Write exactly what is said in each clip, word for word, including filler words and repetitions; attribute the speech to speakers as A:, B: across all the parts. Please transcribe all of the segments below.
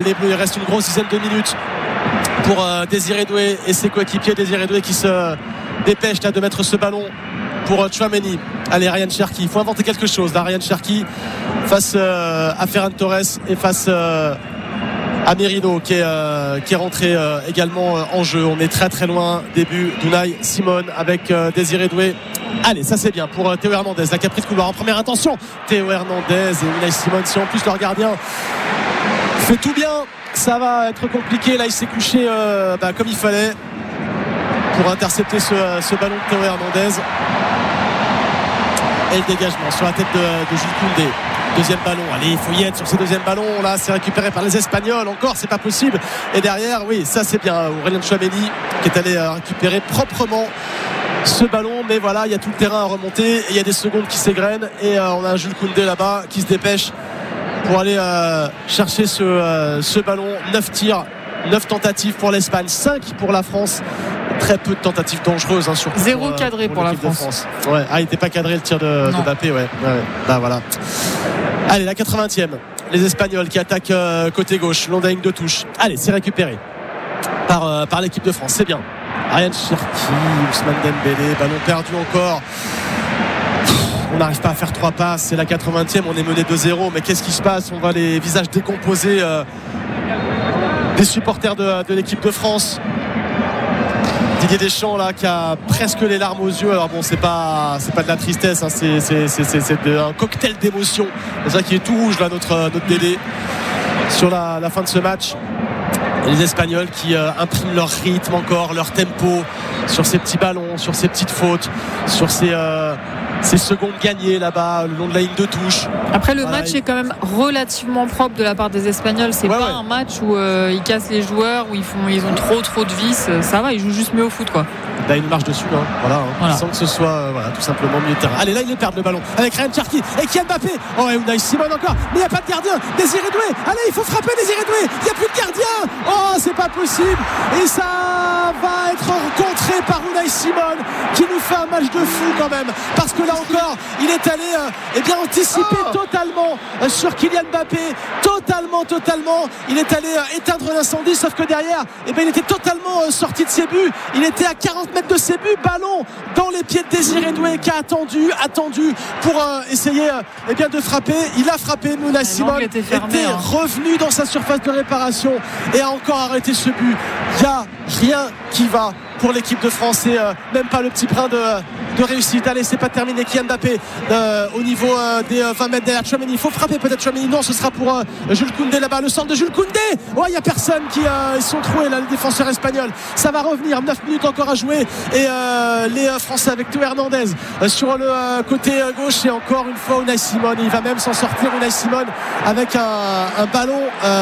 A: les Bleus. Il reste une grosse dizaine de minutes pour euh, Désiré Doué et ses coéquipiers. Désiré Doué qui se dépêche là de mettre ce ballon pour euh, Tchouaméni. Allez, Ryan Cherki, il faut inventer quelque chose là. Ryan Cherki face euh, à Ferran Torres et face euh, à Merino qui est, euh, qui est rentré euh, également euh, en jeu. On est très très loin. Début d'Unai Simon avec euh, Désiré Doué. Allez, ça c'est bien pour euh, Théo Hernandez. La caprice couloir en première intention. Théo Hernandez et Unai Simon. Si en plus leur gardien fait tout bien, ça va être compliqué. Là, il s'est couché euh, bah, comme il fallait pour intercepter ce, ce ballon de Théo Hernandez. Et le dégagement sur la tête de, de Jules Koundé. Deuxième ballon, allez, il faut y être sur ce deuxième ballon. Là, c'est récupéré par les Espagnols. Encore, c'est pas possible. Et derrière, oui, ça c'est bien. Aurélien Tchouaméni qui est allé récupérer proprement ce ballon. Mais voilà, il y a tout le terrain à remonter. Et il y a des secondes qui s'égrènent. Et euh, on a un Jules Koundé là-bas qui se dépêche pour aller euh, chercher ce, euh, ce ballon. neuf tirs, neuf tentatives pour l'Espagne, cinq pour la France. Très peu de tentatives dangereuses hein, surtout
B: zéro
A: pour,
B: cadré
A: pour,
B: pour la
A: France,
B: France.
A: Ouais. Ah, il n'était pas cadré le tir de, de Mbappé, ouais. ouais, ouais. Bah, voilà. Allez, la quatre-vingtième, les Espagnols qui attaquent euh, côté gauche, long de la ligne de touche. Allez, c'est récupéré par, euh, par l'équipe de France, c'est bien. Ryan Cherki, Ousmane Dembélé, ballon perdu encore. On n'arrive pas à faire trois passes, c'est la quatre-vingtième, on est mené deux zéro, mais qu'est-ce qui se passe? On voit les visages décomposés euh, des supporters de, de l'équipe de France. Didier Deschamps là qui a presque les larmes aux yeux. Alors bon, c'est pas c'est pas de la tristesse hein, c'est, c'est, c'est, c'est, c'est un cocktail d'émotions. C'est ça qui est tout rouge là notre, notre délai sur la, la fin de ce match. Et les Espagnols qui euh, impriment leur rythme encore, leur tempo sur ces petits ballons, sur ces petites fautes, sur ces, euh, ces secondes gagnées là-bas le long de la ligne de touche.
B: Après le
A: voilà,
B: match
A: il...
B: est quand même relativement propre de la part des Espagnols. C'est
A: ouais,
B: pas
A: ouais.
B: un match où euh, ils cassent les joueurs, où ils, font, ils ont trop trop de vis. Ça va, ils jouent juste mieux au foot quoi.
A: Là il marche dessus hein. Voilà, hein.
B: Voilà.
A: Sans que ce soit euh, voilà, tout simplement milieu de terrain. Allez là ils perdent le ballon avec Ryan Cherki et Kylian Mbappé. Oh et Unai Simon encore. Mais il n'y a pas de gardien. Désiré Doué. Allez il faut frapper Désiré Doué. Il n'y a plus de gardien. Oh c'est pas possible. Et ça va être contré par Unai Simon qui nous fait un match de fou quand même. Parce que là encore il est allé euh, eh bien anticiper oh. totalement euh, sur Kylian Mbappé. Totalement totalement. Il est allé euh, éteindre l'incendie. Sauf que derrière eh bien, il était totalement euh, sorti de ses buts. Il était à quarante mètres de ses buts. Ballon dans les pieds de Désiré Doué qui a attendu, attendu pour euh, essayer euh, eh bien, de frapper. Il a frappé. Unai Simon était, fermé, était hein. revenu dans sa surface de réparation et a encore arrêté ce but. Il n'y a rien qui va pour l'équipe de France et euh, même pas le petit brin de, de réussite. Allez, c'est pas terminé. Kylian Mbappé euh, au niveau euh, des euh, vingt mètres derrière Tchouaméni. Il faut frapper peut-être Tchouaméni. Non, ce sera pour euh, Jules Koundé là-bas. Le centre de Jules Koundé. Oh, il n'y a personne qui euh, ils sont troués là, les défenseurs espagnols. Ça va revenir. neuf minutes encore à jouer et euh, les euh, Français avec Théo Hernandez euh, sur le euh, côté euh, gauche et encore une fois Unai Simon. Il va même s'en sortir Unai Simon avec un, un ballon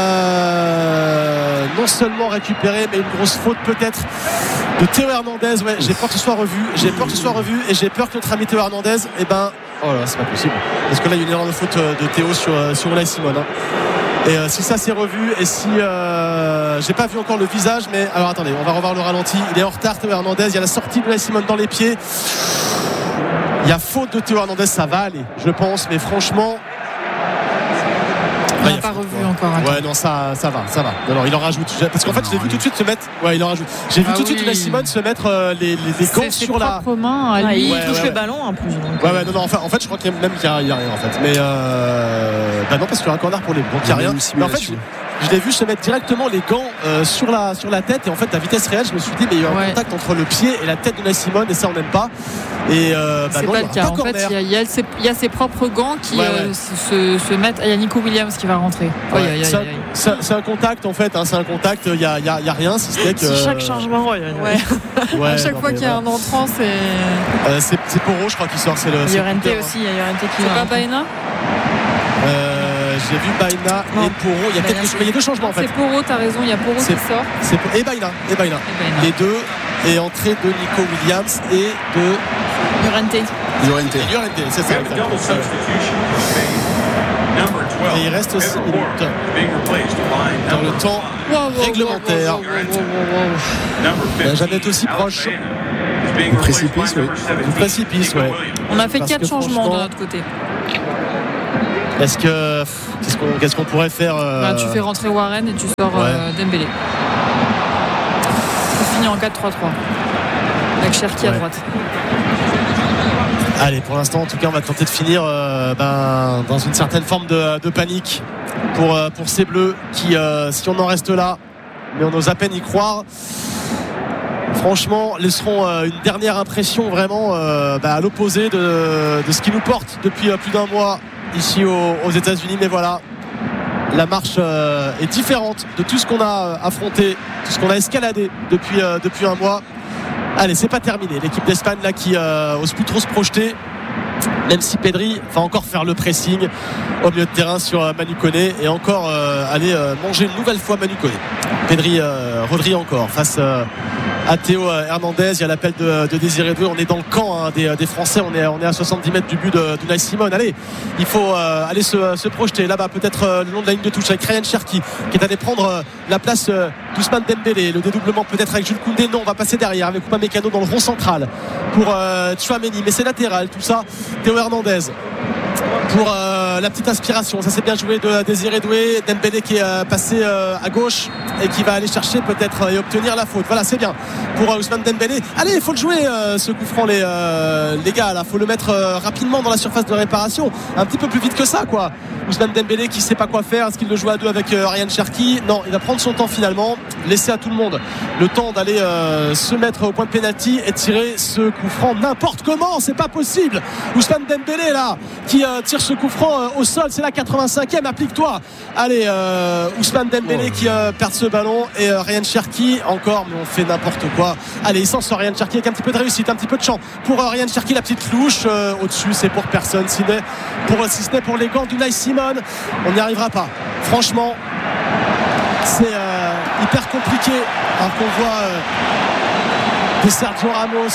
A: euh, non seulement récupéré mais une grosse faute peut-être de Théo Hernandez. Ouais, j'ai peur que ce soit revu. J'ai peur que ce soit revu et j'ai peur que notre ami Théo Hernandez, eh ben, oh là, c'est pas possible. Parce que là, il y a une erreur de faute de Théo sur sur Unai Simon. Hein. Et euh, si ça s'est revu et si euh, j'ai pas vu encore le visage, mais alors attendez, on va revoir le ralenti. Il est en retard Théo Hernandez. Il y a la sortie de Unai Simon dans les pieds. Il y a faute de Théo Hernandez, ça va aller, je pense, mais franchement.
B: On n'a pas revu quoi. Encore. Attends.
A: Ouais, non, ça, ça va, ça va. Non, non, il en rajoute. Parce qu'en fait, je l'ai vu tout de suite se mettre. Ouais, il en rajoute. J'ai vu ah tout de oui. suite Unai Simon se mettre euh, les, les, les gants
B: c'est
A: sur la.
B: Main à lui.
C: Ouais, il
A: ouais,
C: touche
A: ouais,
C: le
A: ouais.
C: ballon en plus. Donc.
A: Ouais, ouais, non, non. Enfin, en fait, je crois qu'il y a même qu'il n'y a, a rien en fait. Mais euh, bah non, parce qu'il y a un corner pour les. Donc il n'y a rien. Mais en fait, je, je l'ai vu se mettre directement les gants euh, sur la sur la tête et en fait à vitesse réelle, je me suis dit mais il y a eu un ouais. contact entre le pied et la tête de Unai Simon et ça on n'aime pas. Et euh, bah
B: c'est
A: non,
B: pas le cas. Pas en fait, il y, y, y a ses propres gants qui ouais, euh, ouais. Se, se mettent. Il y a Nico Williams qui va rentrer.
A: Ouais,
B: ouais,
A: c'est, un, c'est, c'est un contact en fait. Hein, c'est un contact. Il y a, y a, y a rien. Si ce n'est que.
C: C'est chaque changement. Ouais.
B: ouais. ouais à chaque non, fois qu'il y a un entrant, c'est.
A: Euh, c'est, c'est Poro, je crois qu'il sort. C'est le.
C: Llorente aussi. Il y a Llorente qui.
B: C'est pas Baena.
A: Euh, j'ai vu Baena et Poro. Il y a peut-être Baena, il y a deux changements en fait.
B: C'est Poro, t'as raison. Il y a Poro
A: c'est,
B: qui sort.
A: C'est, et Baena. Et Baena. Les deux. Et entrée de Nico Williams et de.
B: Llorente.
D: Llorente.
A: Et Llorente, c'est ça. Et il reste six minutes dans le temps wow, wow, réglementaire. Wow, wow, wow, wow. La Jeannette aussi proche.
D: Du précipice, oui.
A: Du précipice, ouais.
B: On a fait quatre changements de notre côté.
A: Est-ce que Qu'est-ce qu'on, qu'est-ce qu'on pourrait faire euh...
B: bah, tu fais rentrer Warren et tu sors ouais. euh, Dembélé. On finit en quatre trois trois avec Cherki ouais. à droite.
A: Allez, pour l'instant, en tout cas, on va tenter de finir euh, ben, dans une certaine forme de, de panique pour, euh, pour ces Bleus qui, euh, si on en reste là, mais on ose à peine y croire, franchement, laisseront euh, une dernière impression vraiment euh, bah, à l'opposé de, de ce qui nous porte depuis euh, plus d'un mois ici aux, aux États-Unis. Mais voilà, la marche euh, est différente de tout ce qu'on a affronté, tout ce qu'on a escaladé depuis, euh, depuis un mois. Allez, c'est pas terminé. L'équipe d'Espagne là qui euh, ose plus trop se projeter, même si Pedri va encore faire le pressing au milieu de terrain sur euh, Manu Koné et encore euh, aller euh, manger une nouvelle fois Manu Koné. Pedri, euh, Rodri encore face euh, à Théo Hernandez. Il y a l'appel de, de Désiré Doué. On est dans le camp hein, des, des Français. On est, on est à soixante-dix mètres du but de Unai Simon. Allez, il faut euh, aller se, se projeter là-bas, peut-être euh, le long de la ligne de touche avec Ryan Cherki qui est allé prendre euh, la place euh, d'Ousmane Dembélé. Le dédoublement peut-être avec Jules Koundé. Non, on va passer derrière avec Upamecano dans le rond central pour euh, Tchouaméni. Mais c'est latéral tout ça. Théo Hernandez pour euh, la petite inspiration, ça s'est bien joué de Désiré Doué. Dembélé qui est euh, passé euh, à gauche et qui va aller chercher peut-être euh, et obtenir la faute. Voilà, c'est bien pour euh, Ousmane Dembélé. Allez, il faut le jouer euh, ce coup franc les, euh, les gars là, faut le mettre euh, rapidement dans la surface de réparation, un petit peu plus vite que ça quoi. Ousmane Dembélé qui sait pas quoi faire, est-ce qu'il le joue à deux avec euh, Ryan Cherki? Non, il va prendre son temps finalement, laisser à tout le monde le temps d'aller euh, se mettre au point de pénalty et tirer ce coup franc n'importe comment, c'est pas possible. Ousmane Dembélé là qui euh, tire ce coup franc euh, au sol, c'est la quatre-vingt-cinquième, applique-toi. Allez, euh, Ousmane Dembélé qui euh, perd ce ballon et euh, Ryan Cherki encore, mais on fait n'importe quoi. Allez, il s'en sort Ryan Cherki avec un petit peu de réussite, un petit peu de champ pour euh, Ryan Cherki, la petite louche euh, au-dessus, c'est pour personne, si, pour, si ce n'est pour les gants d'Unai Simon. On n'y arrivera pas, franchement c'est euh, hyper compliqué alors qu'on voit euh, des Sergio Ramos,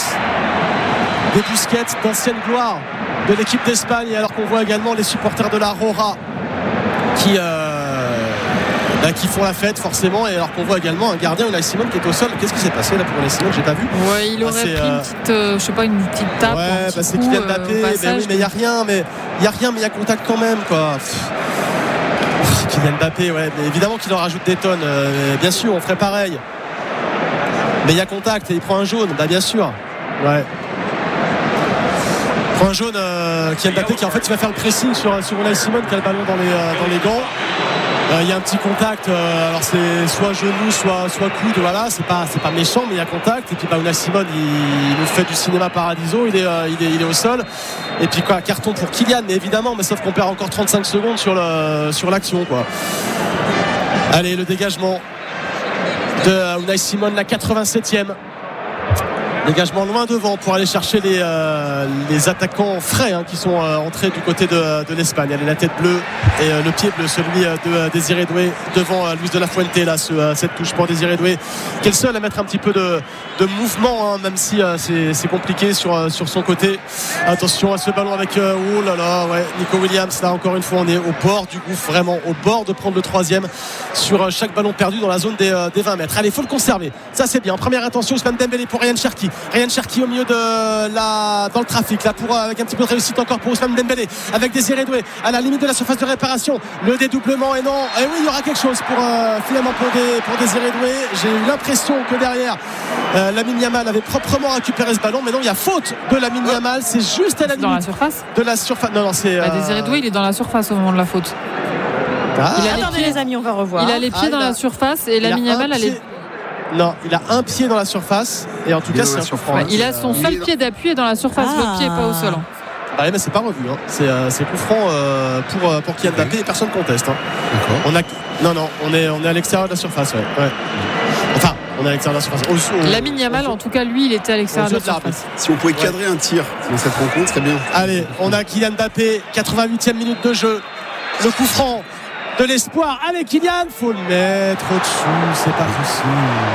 A: des Busquets d'ancienne gloire de l'équipe d'Espagne, alors qu'on voit également les supporters de la Rora qui, euh, bah, qui font la fête forcément, et alors qu'on voit également un gardien Unai Simon qui est au sol. Qu'est-ce qui s'est passé là pour Unai Simon? J'ai pas vu.
B: Ouais, il aurait ah, pris euh... une petite, euh, je sais pas, une petite tape.
A: Ouais, bah, c'est Kylian Mbappé. Euh, mais oui, mais il y a rien, mais il y a rien, mais il y a contact quand même quoi. Pff, Kylian Mbappé, ouais, mais évidemment qu'il en rajoute des tonnes. Euh, bien sûr, on ferait pareil. Mais il y a contact et il prend un jaune, bah bien sûr. Ouais. Un jaune euh, Kylian Mbappé qui en fait il va faire le pressing sur, sur Unai Simon qui a le ballon dans les, euh, dans les gants. Il euh, y a un petit contact, euh, alors c'est soit genou soit, soit coude, voilà, c'est pas, c'est pas méchant mais il y a contact. Et puis bah, Unai Simon il, il nous fait du cinéma paradiso, il est, euh, il, est, il est au sol. Et puis quoi, carton pour Kylian, mais évidemment, mais sauf qu'on perd encore trente-cinq secondes sur, le, sur l'action quoi. Allez, le dégagement de euh, Unai Simon, la quatre-vingt-septième. Dégagement loin devant pour aller chercher les, euh, les attaquants frais hein, qui sont euh, entrés du côté de, de l'Espagne. Allez, la tête bleue et euh, le pied bleu, celui euh, de euh, Désiré Doué devant euh, Luis de la Fuente là, ce, euh, cette touche pour Désiré Doué qui est le seul à mettre un petit peu de, de mouvement hein, même si euh, c'est, c'est compliqué sur, euh, sur son côté. Attention à ce ballon avec euh, oh là là ouais, Nico Williams là encore une fois on est au bord du gouffre, vraiment au bord de prendre le troisième sur euh, chaque ballon perdu dans la zone des, euh, des vingt mètres. Allez, il faut le conserver, ça c'est bien. Première intention, Ousmane Dembélé pour Ryan Cherki. Ryan Cherki au milieu de la dans le trafic là pour avec un petit peu de réussite encore pour Ousmane Dembélé avec Désiré Doué à la limite de la surface de réparation, le dédoublement et non et oui il y aura quelque chose pour euh, finalement pour, des, pour Désiré Doué. J'ai eu l'impression que derrière euh, Lamine Yamal avait proprement récupéré ce ballon, mais non il y a faute de Lamine Yamal, c'est juste à la limite
B: dans la surface
A: de la surface. Non non c'est euh...
B: bah, Désiré Doué il est dans la surface au moment de la faute.
C: Ah. Il a Attendez les, pieds, les amis, on va revoir.
B: Il a les pieds ah, dans a, la surface et Lamine Yamal a les
A: Non, il a un pied dans la surface et en tout il cas c'est un surface.
B: Ouais, il a son seul pied d'appui dans la surface, ah. L'autre pied est pas au sol.
A: Ah mais c'est pas revu, hein. c'est, euh, c'est coup franc euh, pour, pour Kylian Mbappé et personne conteste. Hein. On a... Non, non, on est, on est à l'extérieur de la surface. Ouais. Ouais. Enfin, on est à l'extérieur de la surface. Au, au,
B: Lamine Yamal, en tout cas, lui, il était à l'extérieur de la surface.
D: Si on pouvait cadrer ouais. un tir dans cette rencontre, très bien.
A: Allez, on a Kylian Mbappé, quatre-vingt-huitième minute de jeu. Le coup franc de l'espoir. Allez, Kylian, faut le mettre au-dessus, c'est pas possible.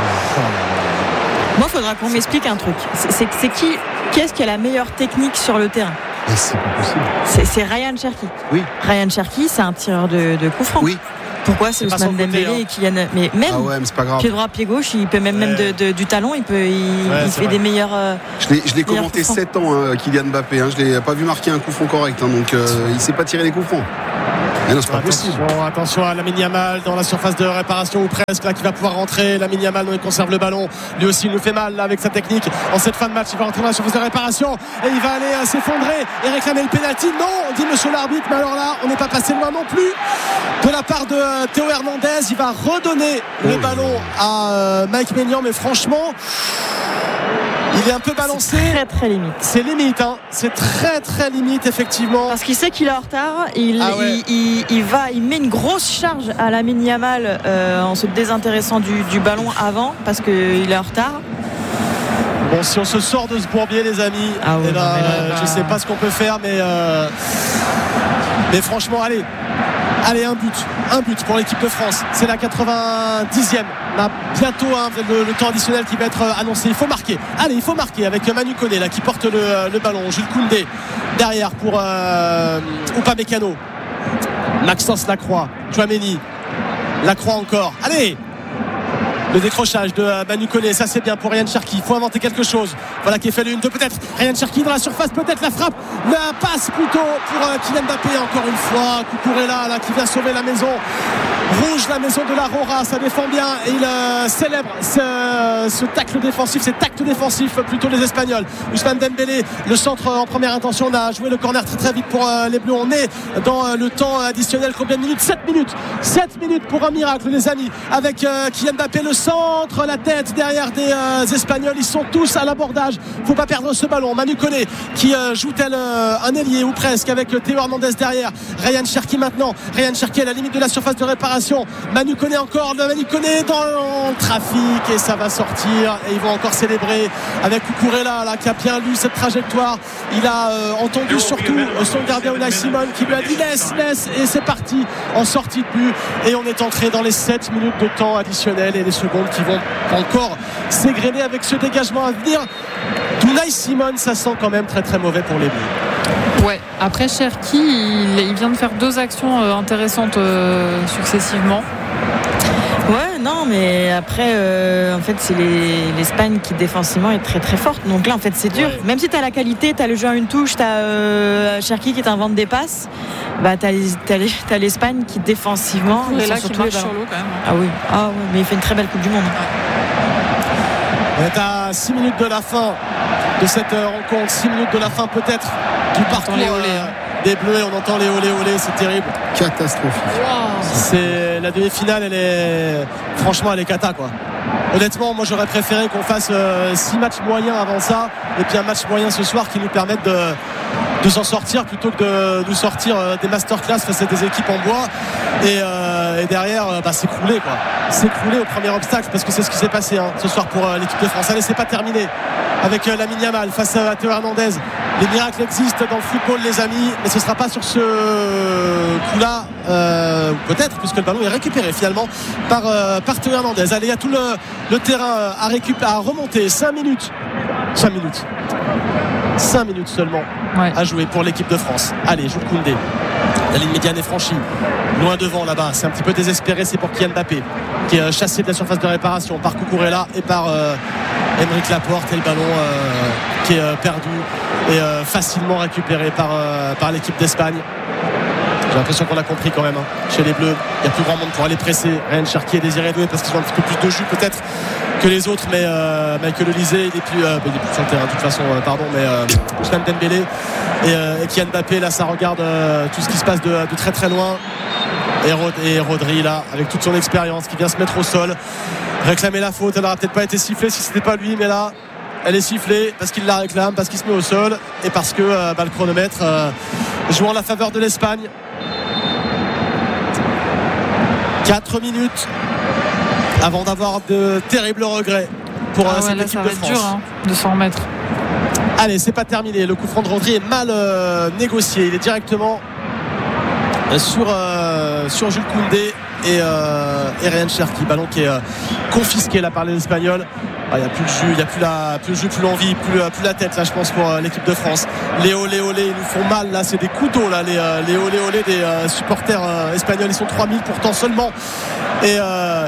C: Moi, il faudra qu'on m'explique un truc. C'est, c'est, c'est qui, qui est-ce qui a la meilleure technique sur le terrain?
D: Mais c'est pas possible.
C: C'est, c'est Ryan Cherki.
D: Oui.
C: Ryan Cherki, c'est un tireur de, de coup franc.
D: Oui.
C: Pourquoi c'est, c'est Ousmane Dembélé hein. et Kylian? Mais même
D: ah ouais, mais c'est pas grave.
C: Pied droit, pied gauche, il peut même, ouais. même de, de, du talon, il peut, il, ouais, il fait vrai. des meilleurs. Euh,
D: je l'ai, je l'ai commenté sept ans, hein, Kylian Mbappé. Hein, je l'ai pas vu marquer un coup franc correct, hein, donc euh, il sait pas tirer les coups francs. Mais non, c'est pas
A: attention,
D: possible.
A: bon, attention à Lamine Yamal dans la surface de réparation ou presque là qui va pouvoir rentrer. Lamine Yamal, il conserve le ballon. Lui aussi il nous fait mal là, avec sa technique. En cette fin de match, il va rentrer dans la surface de réparation et il va aller euh, s'effondrer et réclamer le pénalty. Non, dit monsieur l'arbitre, mais alors là, on n'est pas passé loin non plus. De la part de euh, Théo Hernandez, il va redonner oh le ballon à euh, Mike Maignan, mais franchement, il est un peu balancé.
C: C'est très très limite.
A: C'est limite, hein. C'est très très limite effectivement.
C: Parce qu'il sait qu'il est en retard. Il,
A: ah ouais.
C: il, il, il va, il met une grosse charge à Lamine Yamal euh, en se désintéressant du, du ballon avant parce qu'il est en retard.
A: Bon, si on se sort de ce bourbier, les amis,
C: ah ouais,
A: eh ben,
C: non, là,
A: euh,
C: là,
A: je sais pas ce qu'on peut faire, mais euh, mais franchement, allez. Allez, un but, un but pour l'équipe de France. C'est la quatre-vingt-dixième. On a bientôt hein, le, le temps additionnel qui va être annoncé. Il faut marquer. Allez, il faut marquer avec Manu Koné là qui porte le, le ballon. Jules Koundé derrière pour euh, Upamecano. Maxence Lacroix, Tchouaméni, Lacroix encore. Allez. Le décrochage de Manu Koné, ça c'est bien pour Ryan Cherki. Il faut inventer quelque chose. Voilà qui est fait l'une, deux peut-être. Ryan Cherki dans la surface, peut-être la frappe, la passe plutôt pour euh, Kylian Mbappé encore une fois. Cucurella là qui vient sauver la maison rouge, la maison de la Rora. Ça défend bien et il euh, célèbre ce, ce tacle défensif, ces tacles défensifs plutôt les Espagnols. Ousmane Dembélé, le centre en première intention, on a joué le corner très très vite pour euh, les Bleus. On est dans euh, le temps additionnel. Combien de minutes? sept minutes. sept minutes pour un miracle les amis. Avec euh, Kylian Mbappé, le centre, la tête derrière des euh, Espagnols. Ils sont tous à l'abordage. Faut pas perdre ce ballon. Manu Koné qui euh, joue tel euh, un ailier ou presque avec euh, Théo Hernandez derrière. Ryan Cherki maintenant. Ryan Cherki à la limite de la surface de réparation. Manu Koné encore. Manu Koné dans le trafic et ça va sortir. Et ils vont encore célébrer avec Cucurella là qui a bien lu cette trajectoire. Il a euh, entendu surtout son gardien Unai Simon qui lui a dit laisse, laisse et c'est parti en sortie de but. Et on est entré dans les sept minutes de temps additionnel et les secondes qui vont encore s'égrener avec ce dégagement à venir. Unai Simon, ça sent quand même très très mauvais pour les Bleus.
B: Ouais, après Cherki, il, il vient de faire deux actions euh, intéressantes euh, successivement.
C: Ouais, non, mais après, euh, en fait, c'est les, l'Espagne qui défensivement est très très forte. Donc là, en fait, c'est dur. Ouais. Même si tu as la qualité, tu as le jeu à une touche, tu as euh, Cherki qui t'invente des passes, bah, tu as l'Espagne qui défensivement.
B: Et là, qui marche sur l'eau quand même.
C: Ah oui, ah, ouais, mais il fait une très belle Coupe du Monde.
A: Ouais. On est à six minutes de la fin de cette rencontre, six minutes de la fin peut-être du parcours euh, des Bleus. On entend les olé olé, c'est terrible.
D: Catastrophique.
A: Wow. C'est la demi-finale, elle est franchement elle est cata quoi. Honnêtement, moi j'aurais préféré qu'on fasse euh, six matchs moyens avant ça et puis un match moyen ce soir qui nous permette de, de s'en sortir plutôt que de nous sortir euh, des masterclass face à des équipes en bois et, euh, et derrière euh, bah, s'écrouler quoi. S'écrouler au premier obstacle parce que c'est ce qui s'est passé hein, ce soir pour euh, l'équipe de France. Allez, c'est pas terminé avec euh, Lamine Yamal face à Théo Hernandez. Les miracles existent dans le football les amis, mais ce sera pas sur ce coup-là euh, peut-être puisque le ballon est récupéré finalement par, euh, par Théo Hernandez. Allez, il y a tout le, le terrain à, récup- à remonter. cinq minutes cinq minutes cinq minutes seulement ouais. à jouer pour l'équipe de France. Allez, Jules Koundé, la ligne médiane est franchie, loin devant là-bas, c'est un petit peu désespéré, c'est pour Kylian Mbappé qui est chassé de la surface de réparation par Cucurella et par euh, Aymeric Laporte et le ballon euh, qui est euh, perdu et euh, facilement récupéré par, euh, par l'équipe d'Espagne. J'ai l'impression qu'on a compris quand même hein. Chez les Bleus, il n'y a plus grand monde pour aller presser. Ryan Cherki et Désiré Doué parce qu'ils ont un petit peu plus de jus peut-être que les autres, mais euh, Michael Olise il est plus, euh, il est plus sur le terrain de toute façon euh, pardon, mais euh, Ousmane Dembélé et, euh, et Kylian Mbappé là ça regarde euh, tout ce qui se passe de, de très très loin et, Rod- et Rodri là avec toute son expérience qui vient se mettre au sol, réclamer la faute. Elle n'aurait peut-être pas été sifflée si c'était pas lui, mais là elle est sifflée parce qu'il la réclame, parce qu'il se met au sol et parce que euh, bah, le chronomètre euh, joue en la faveur de l'Espagne. Quatre minutes avant d'avoir de terribles regrets pour
B: ah
A: euh,
B: ouais,
A: cette
B: là,
A: équipe
B: ça
A: de
B: va
A: France.
B: être dur hein, de s'en remettre.
A: Allez, c'est pas terminé. Le coup franc de Rodri est mal euh, négocié. Il est directement euh, sur, euh, sur Jules Koundé et, euh, et Ryan Cherki. Ballon qui est euh, confisqué là par les Espagnols. Il n'y a plus le jus, il n'y a plus, la, plus le jus, plus l'envie, plus, plus la tête là je pense pour euh, l'équipe de France. Les olé olé, ils nous font mal là, c'est des couteaux là, les, euh, les olé olé des euh, supporters euh, espagnols. Ils sont trois mille pourtant seulement. Et, euh,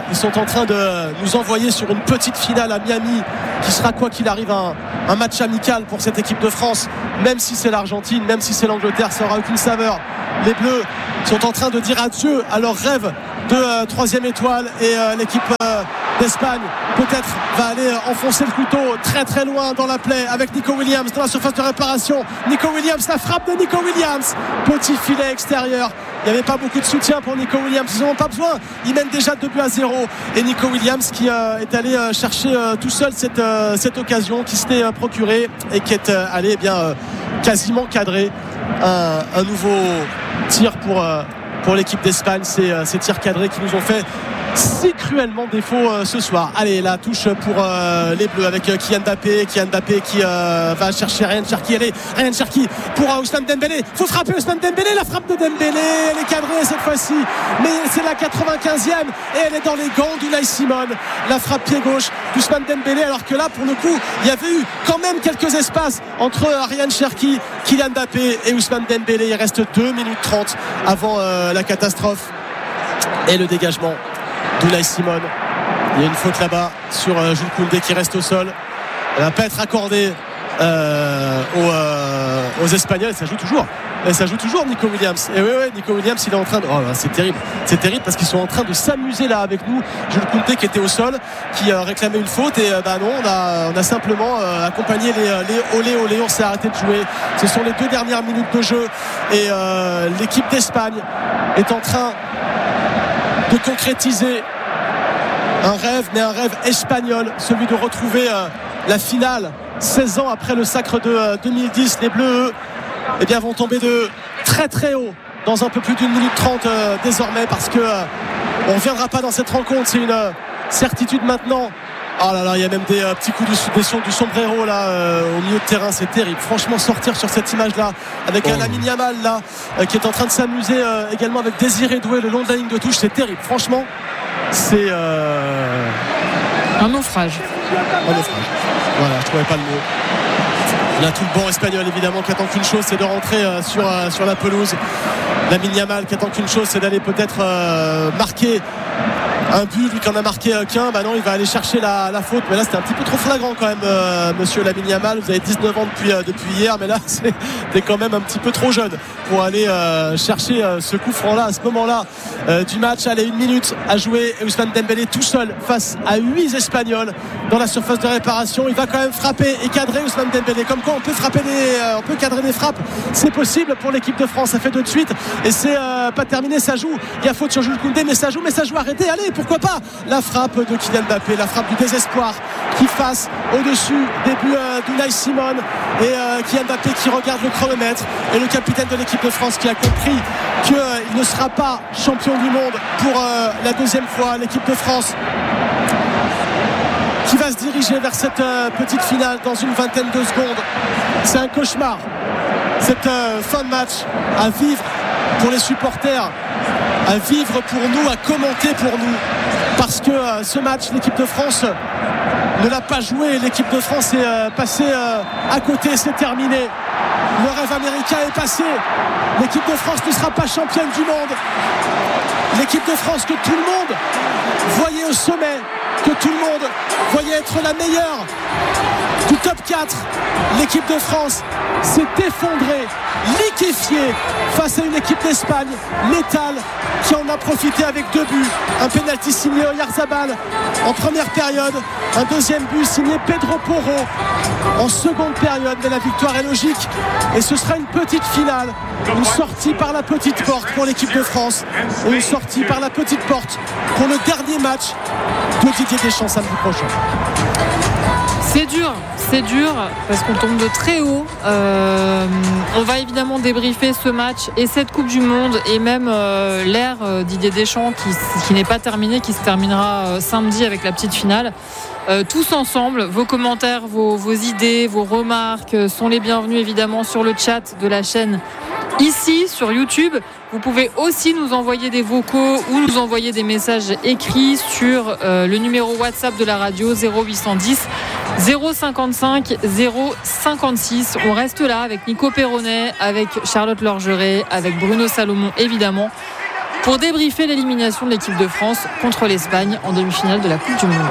A: ils sont en train de nous envoyer sur une petite finale à Miami qui sera quoi qu'il arrive un, un match amical pour cette équipe de France. Même si c'est l'Argentine, même si c'est l'Angleterre, ça n'aura aucune saveur. Les Bleus sont en train de dire adieu à leur rêve de euh, troisième étoile et euh, l'équipe euh, d'Espagne peut-être va aller euh, enfoncer le couteau très très loin dans la plaie avec Nico Williams dans la surface de réparation. Nico Williams, la frappe de Nico Williams, petit filet extérieur. Il n'y avait pas beaucoup de soutien pour Nico Williams, ils n'en ont pas besoin, ils mènent déjà deux buts à zéro et Nico Williams qui euh, est allé euh, chercher euh, tout seul cette, euh, cette occasion qui s'était euh, procurée et qui est euh, allé eh bien euh, quasiment cadrer un, un nouveau tir pour euh, pour l'équipe d'Espagne. C'est euh, ces tirs cadrés qui nous ont fait si cruellement défaut euh, ce soir. Allez, la touche pour euh, les Bleus avec euh, Kylian Mbappé Kylian Mbappé qui euh, va chercher Ryan Cherki. Allez, Ryan Cherki pour euh, Ousmane Dembélé, faut frapper Ousmane Dembélé, la frappe de Dembélé, elle est cadrée cette fois-ci, mais c'est la quatre-vingt-quinzième et elle est dans les gants d'Unai Simon, la frappe pied gauche d'Ousmane Dembélé, alors que là pour le coup il y avait eu quand même quelques espaces entre euh, Ryan Cherki, Kylian Mbappé et Ousmane Dembélé. Il reste deux minutes trente avant euh, la catastrophe et le dégagement d'Unai Simon. Il y a une faute là-bas sur euh, Jules Koundé qui reste au sol. Elle va pas être accordée euh, aux, euh, aux Espagnols. Ça joue toujours. Et ça joue toujours Nico Williams. Et oui, oui, Nico Williams, il est en train de. Oh, c'est terrible. C'est terrible parce qu'ils sont en train de s'amuser là avec nous. Jules Koundé qui était au sol, qui euh, réclamait une faute. Et euh, bah non, on a, on a simplement euh, accompagné les, les olé olé. On s'est arrêté de jouer. Ce sont les deux dernières minutes de jeu. Et euh, l'équipe d'Espagne est en train de concrétiser un rêve, mais un rêve espagnol, celui de retrouver euh, la finale seize ans après le sacre de euh, deux mille dix. Les Bleus, eux, eh bien, vont tomber de très très haut dans un peu plus d'une minute trente euh, désormais, parce que euh, on ne reviendra pas dans cette rencontre, c'est une euh, certitude maintenant. Oh là là, il y a même des euh, petits coups du, des, du sombrero là euh, au milieu de terrain, c'est terrible. Franchement, sortir sur cette image là avec oh. un Lamine Yamal là euh, qui est en train de s'amuser euh, également avec Désiré Doué le long de la ligne de touche, c'est terrible. Franchement, c'est euh...
B: un naufrage.
A: Un naufrage. Voilà, je trouvais pas le mot. Il y a tout le banc espagnol évidemment qui attend qu'une chose, c'est de rentrer euh, sur, euh, sur la pelouse. Lamine Yamal qui attend qu'une chose, c'est d'aller peut-être euh, marquer un but, lui qui en a marqué euh, qu'un. Bah non, il va aller chercher la, la faute, mais là c'était un petit peu trop flagrant quand même, euh, monsieur Lamine Yamal. Vous avez dix-neuf ans depuis, euh, depuis hier, mais là c'était quand même un petit peu trop jeune pour aller euh, chercher euh, ce coup franc là à ce moment là euh, du match. Allez, une minute à jouer et Ousmane Dembélé tout seul face à huit Espagnols dans la surface de réparation. Il va quand même frapper et cadrer Ousmane Dembélé. Comme quoi on peut frapper des, euh, on peut cadrer des frappes, c'est possible pour l'équipe de France. Ça fait deux de suite et c'est euh, pas terminé, ça joue. Il y a faute sur Jules Koundé, mais ça joue, mais ça joue arrêté. Allez, pourquoi pas la frappe de Kylian Mbappé, la frappe du désespoir qui passe au-dessus des buts euh, d'Unai Simon et euh, Kylian Mbappé qui regarde le chronomètre et le capitaine de l'équipe de France qui a compris qu'il euh, ne sera pas champion du monde pour euh, la deuxième fois. L'équipe de France qui va se diriger vers cette euh, petite finale dans une vingtaine de secondes. C'est un cauchemar cette euh, fin de match à vivre pour les supporters, à vivre pour nous, à commenter pour nous, parce que euh, ce match, l'équipe de France ne l'a pas joué. L'équipe de France est euh, passée euh, à côté, c'est terminé. Le rêve américain est passé. L'équipe de France ne sera pas championne du monde. L'équipe de France que tout le monde voyait au sommet, que tout le monde voyait être la meilleure du top quatre, l'équipe de France s'est effondrée, liquéfiée face à une équipe d'Espagne létale qui en a profité avec deux buts. Un pénalty signé Oyarzabal en première période, un deuxième but signé Pedro Porro en seconde période, mais la victoire est logique et ce sera une petite finale, une sortie par la petite porte pour l'équipe de France et une sortie par la petite porte pour le dernier match de Didier Deschamps samedi prochain.
B: C'est dur, c'est dur parce qu'on tombe de très haut. Euh, on va évidemment débriefer ce match et cette Coupe du Monde et même euh, l'ère euh, Didier Deschamps qui, qui n'est pas terminée, qui se terminera euh, samedi avec la petite finale. Euh, tous ensemble, vos commentaires, vos, vos idées, vos remarques euh, sont les bienvenus évidemment sur le chat de la chaîne ici sur YouTube. Vous pouvez aussi nous envoyer des vocaux ou nous envoyer des messages écrits sur euh, le numéro WhatsApp de la radio zéro huit cent dix zéro cinquante-cinq zéro cinquante-six. On reste là avec Nico Perronnet, avec Charlotte Lorgeret, avec Bruno Salomon évidemment. pour débriefer l'élimination de l'équipe de France contre l'Espagne en demi-finale de la Coupe du Monde.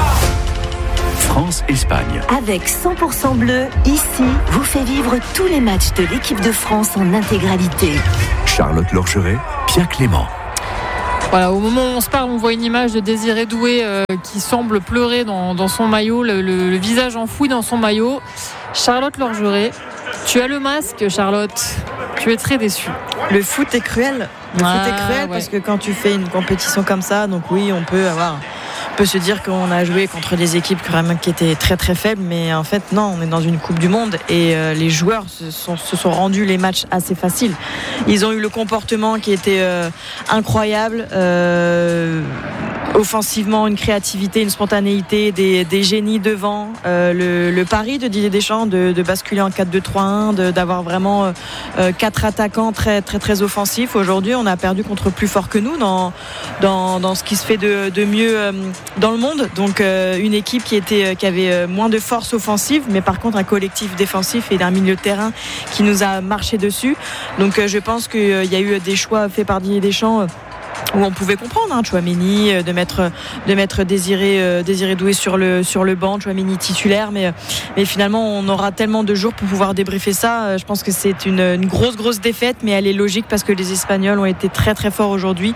E: France-Espagne.
F: Avec cent pour cent bleu, ici, vous fait vivre tous les matchs de l'équipe de France en intégralité.
E: Charlotte Lorgeret, Pierre Clément.
B: Voilà, au moment où on se parle, on voit une image de Désiré Doué euh, qui semble pleurer dans, dans son maillot, le, le, le visage enfoui dans son maillot. Charlotte Lorgeret, tu as le masque, Charlotte. Tu es très déçue.
C: Le foot est cruel. Le
B: ah,
C: foot est cruel ouais. Parce que quand tu fais une compétition comme ça, donc oui, on peut avoir... On peut se dire qu'on a joué contre des équipes qui étaient très très faibles, mais en fait non, on est dans une Coupe du Monde et euh, les joueurs se sont, se sont rendus les matchs assez faciles. Ils ont eu le comportement qui était euh, incroyable, euh, offensivement une créativité, une spontanéité, des, des génies devant. Euh, le, le pari de Didier Deschamps de, de basculer en quatre deux trois un, de, d'avoir vraiment euh, quatre attaquants très très très offensifs. Aujourd'hui, on a perdu contre plus fort que nous dans dans, dans ce qui se fait de, de mieux. Euh, dans le monde, donc euh, une équipe qui était qui avait euh, moins de force offensive, mais par contre un collectif défensif et un milieu de terrain qui nous a marché dessus. Donc euh, je pense qu'il euh, y a eu des choix faits par Didier Deschamps euh, où on pouvait comprendre, hein, Tchouaméni, euh, de mettre de mettre Désiré euh, Désiré Doué sur le sur le banc, Tchouaméni titulaire, mais mais finalement on aura tellement de jours pour pouvoir débriefer ça. Euh, je pense que c'est une, une grosse grosse défaite, mais elle est logique parce que les Espagnols ont été très très forts aujourd'hui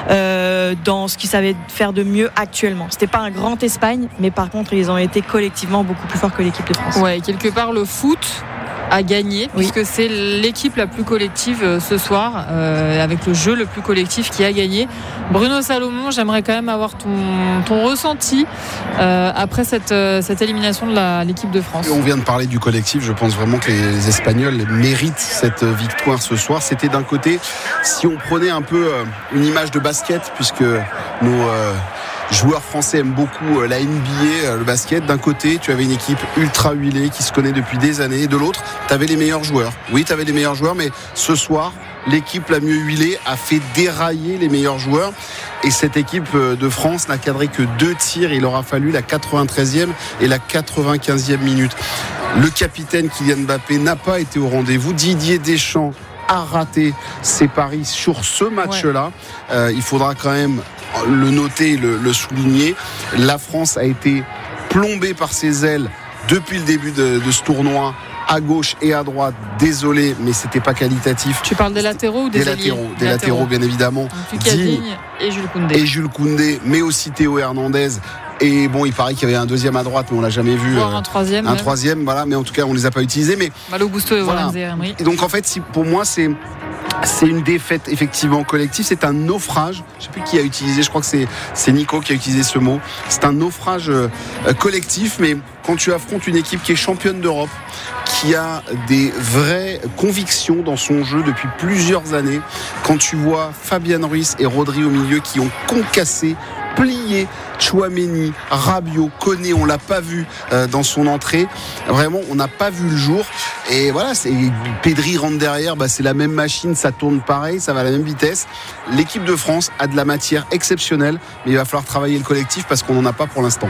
C: euh, dans ce qu'ils savaient faire de mieux actuellement. C'était pas un grand Espagne, mais par contre ils ont été collectivement beaucoup plus forts que l'équipe de France.
B: Ouais, quelque part le foot a gagné, oui. Puisque c'est l'équipe la plus collective euh, ce soir, euh, avec le jeu le plus collectif qui a gagné. Bruno Salomon, j'aimerais quand même avoir ton, ton ressenti euh, après cette, euh, cette élimination de la, l'équipe de France.
D: On vient de parler du collectif, je pense vraiment que les, les Espagnols méritent cette victoire ce soir. C'était d'un côté, si on prenait un peu euh, une image de basket, puisque nos... Euh, joueurs français aiment beaucoup la N B A, le basket. D'un côté, tu avais une équipe ultra huilée qui se connaît depuis des années. Et de l'autre, tu avais les meilleurs joueurs. Oui, tu avais les meilleurs joueurs, mais ce soir, l'équipe la mieux huilée a fait dérailler les meilleurs joueurs. Et cette équipe de France n'a cadré que deux tirs. Il aura fallu la quatre-vingt-treizième et la quatre-vingt-quinzième minute. Le capitaine Kylian Mbappé n'a pas été au rendez-vous. Didier Deschamps a raté ses paris sur ce match-là. Ouais. Euh, il faudra quand même le noter, le, le souligner. La France a été plombée par ses ailes depuis le début de, de ce tournoi, à gauche et à droite. Désolé, mais c'était pas qualitatif.
B: Tu parles des latéraux ou des,
D: des latéraux, des latéraux, latéraux bien évidemment.
B: Digne et Jules Koundé.
D: Et Jules Koundé, mais aussi Théo Hernandez. Et bon, il paraît qu'il y avait un deuxième à droite, mais on l'a jamais vu.
B: Voire un troisième.
D: Un même. troisième, voilà. Mais en tout cas, on les a pas utilisés. Mais
B: Malo Gusto et
D: voilà. Et donc en fait, si, pour moi, c'est c'est une défaite effectivement collective. C'est un naufrage. Je sais plus qui a utilisé. Je crois que c'est c'est Nico qui a utilisé ce mot. C'est un naufrage euh, collectif. Mais quand tu affrontes une équipe qui est championne d'Europe, qui a des vraies convictions dans son jeu depuis plusieurs années, quand tu vois Fabian Ruiz et Rodri au milieu qui ont concassé, plié Tchouaméni, Rabiot, Koné, on l'a pas vu euh, dans son entrée. Vraiment, on n'a pas vu le jour. Et voilà, c'est, Pedri rentre derrière, bah, c'est la même machine, ça tourne pareil, ça va à la même vitesse. L'équipe de France a de la matière exceptionnelle, mais il va falloir travailler le collectif parce qu'on n'en a pas pour l'instant.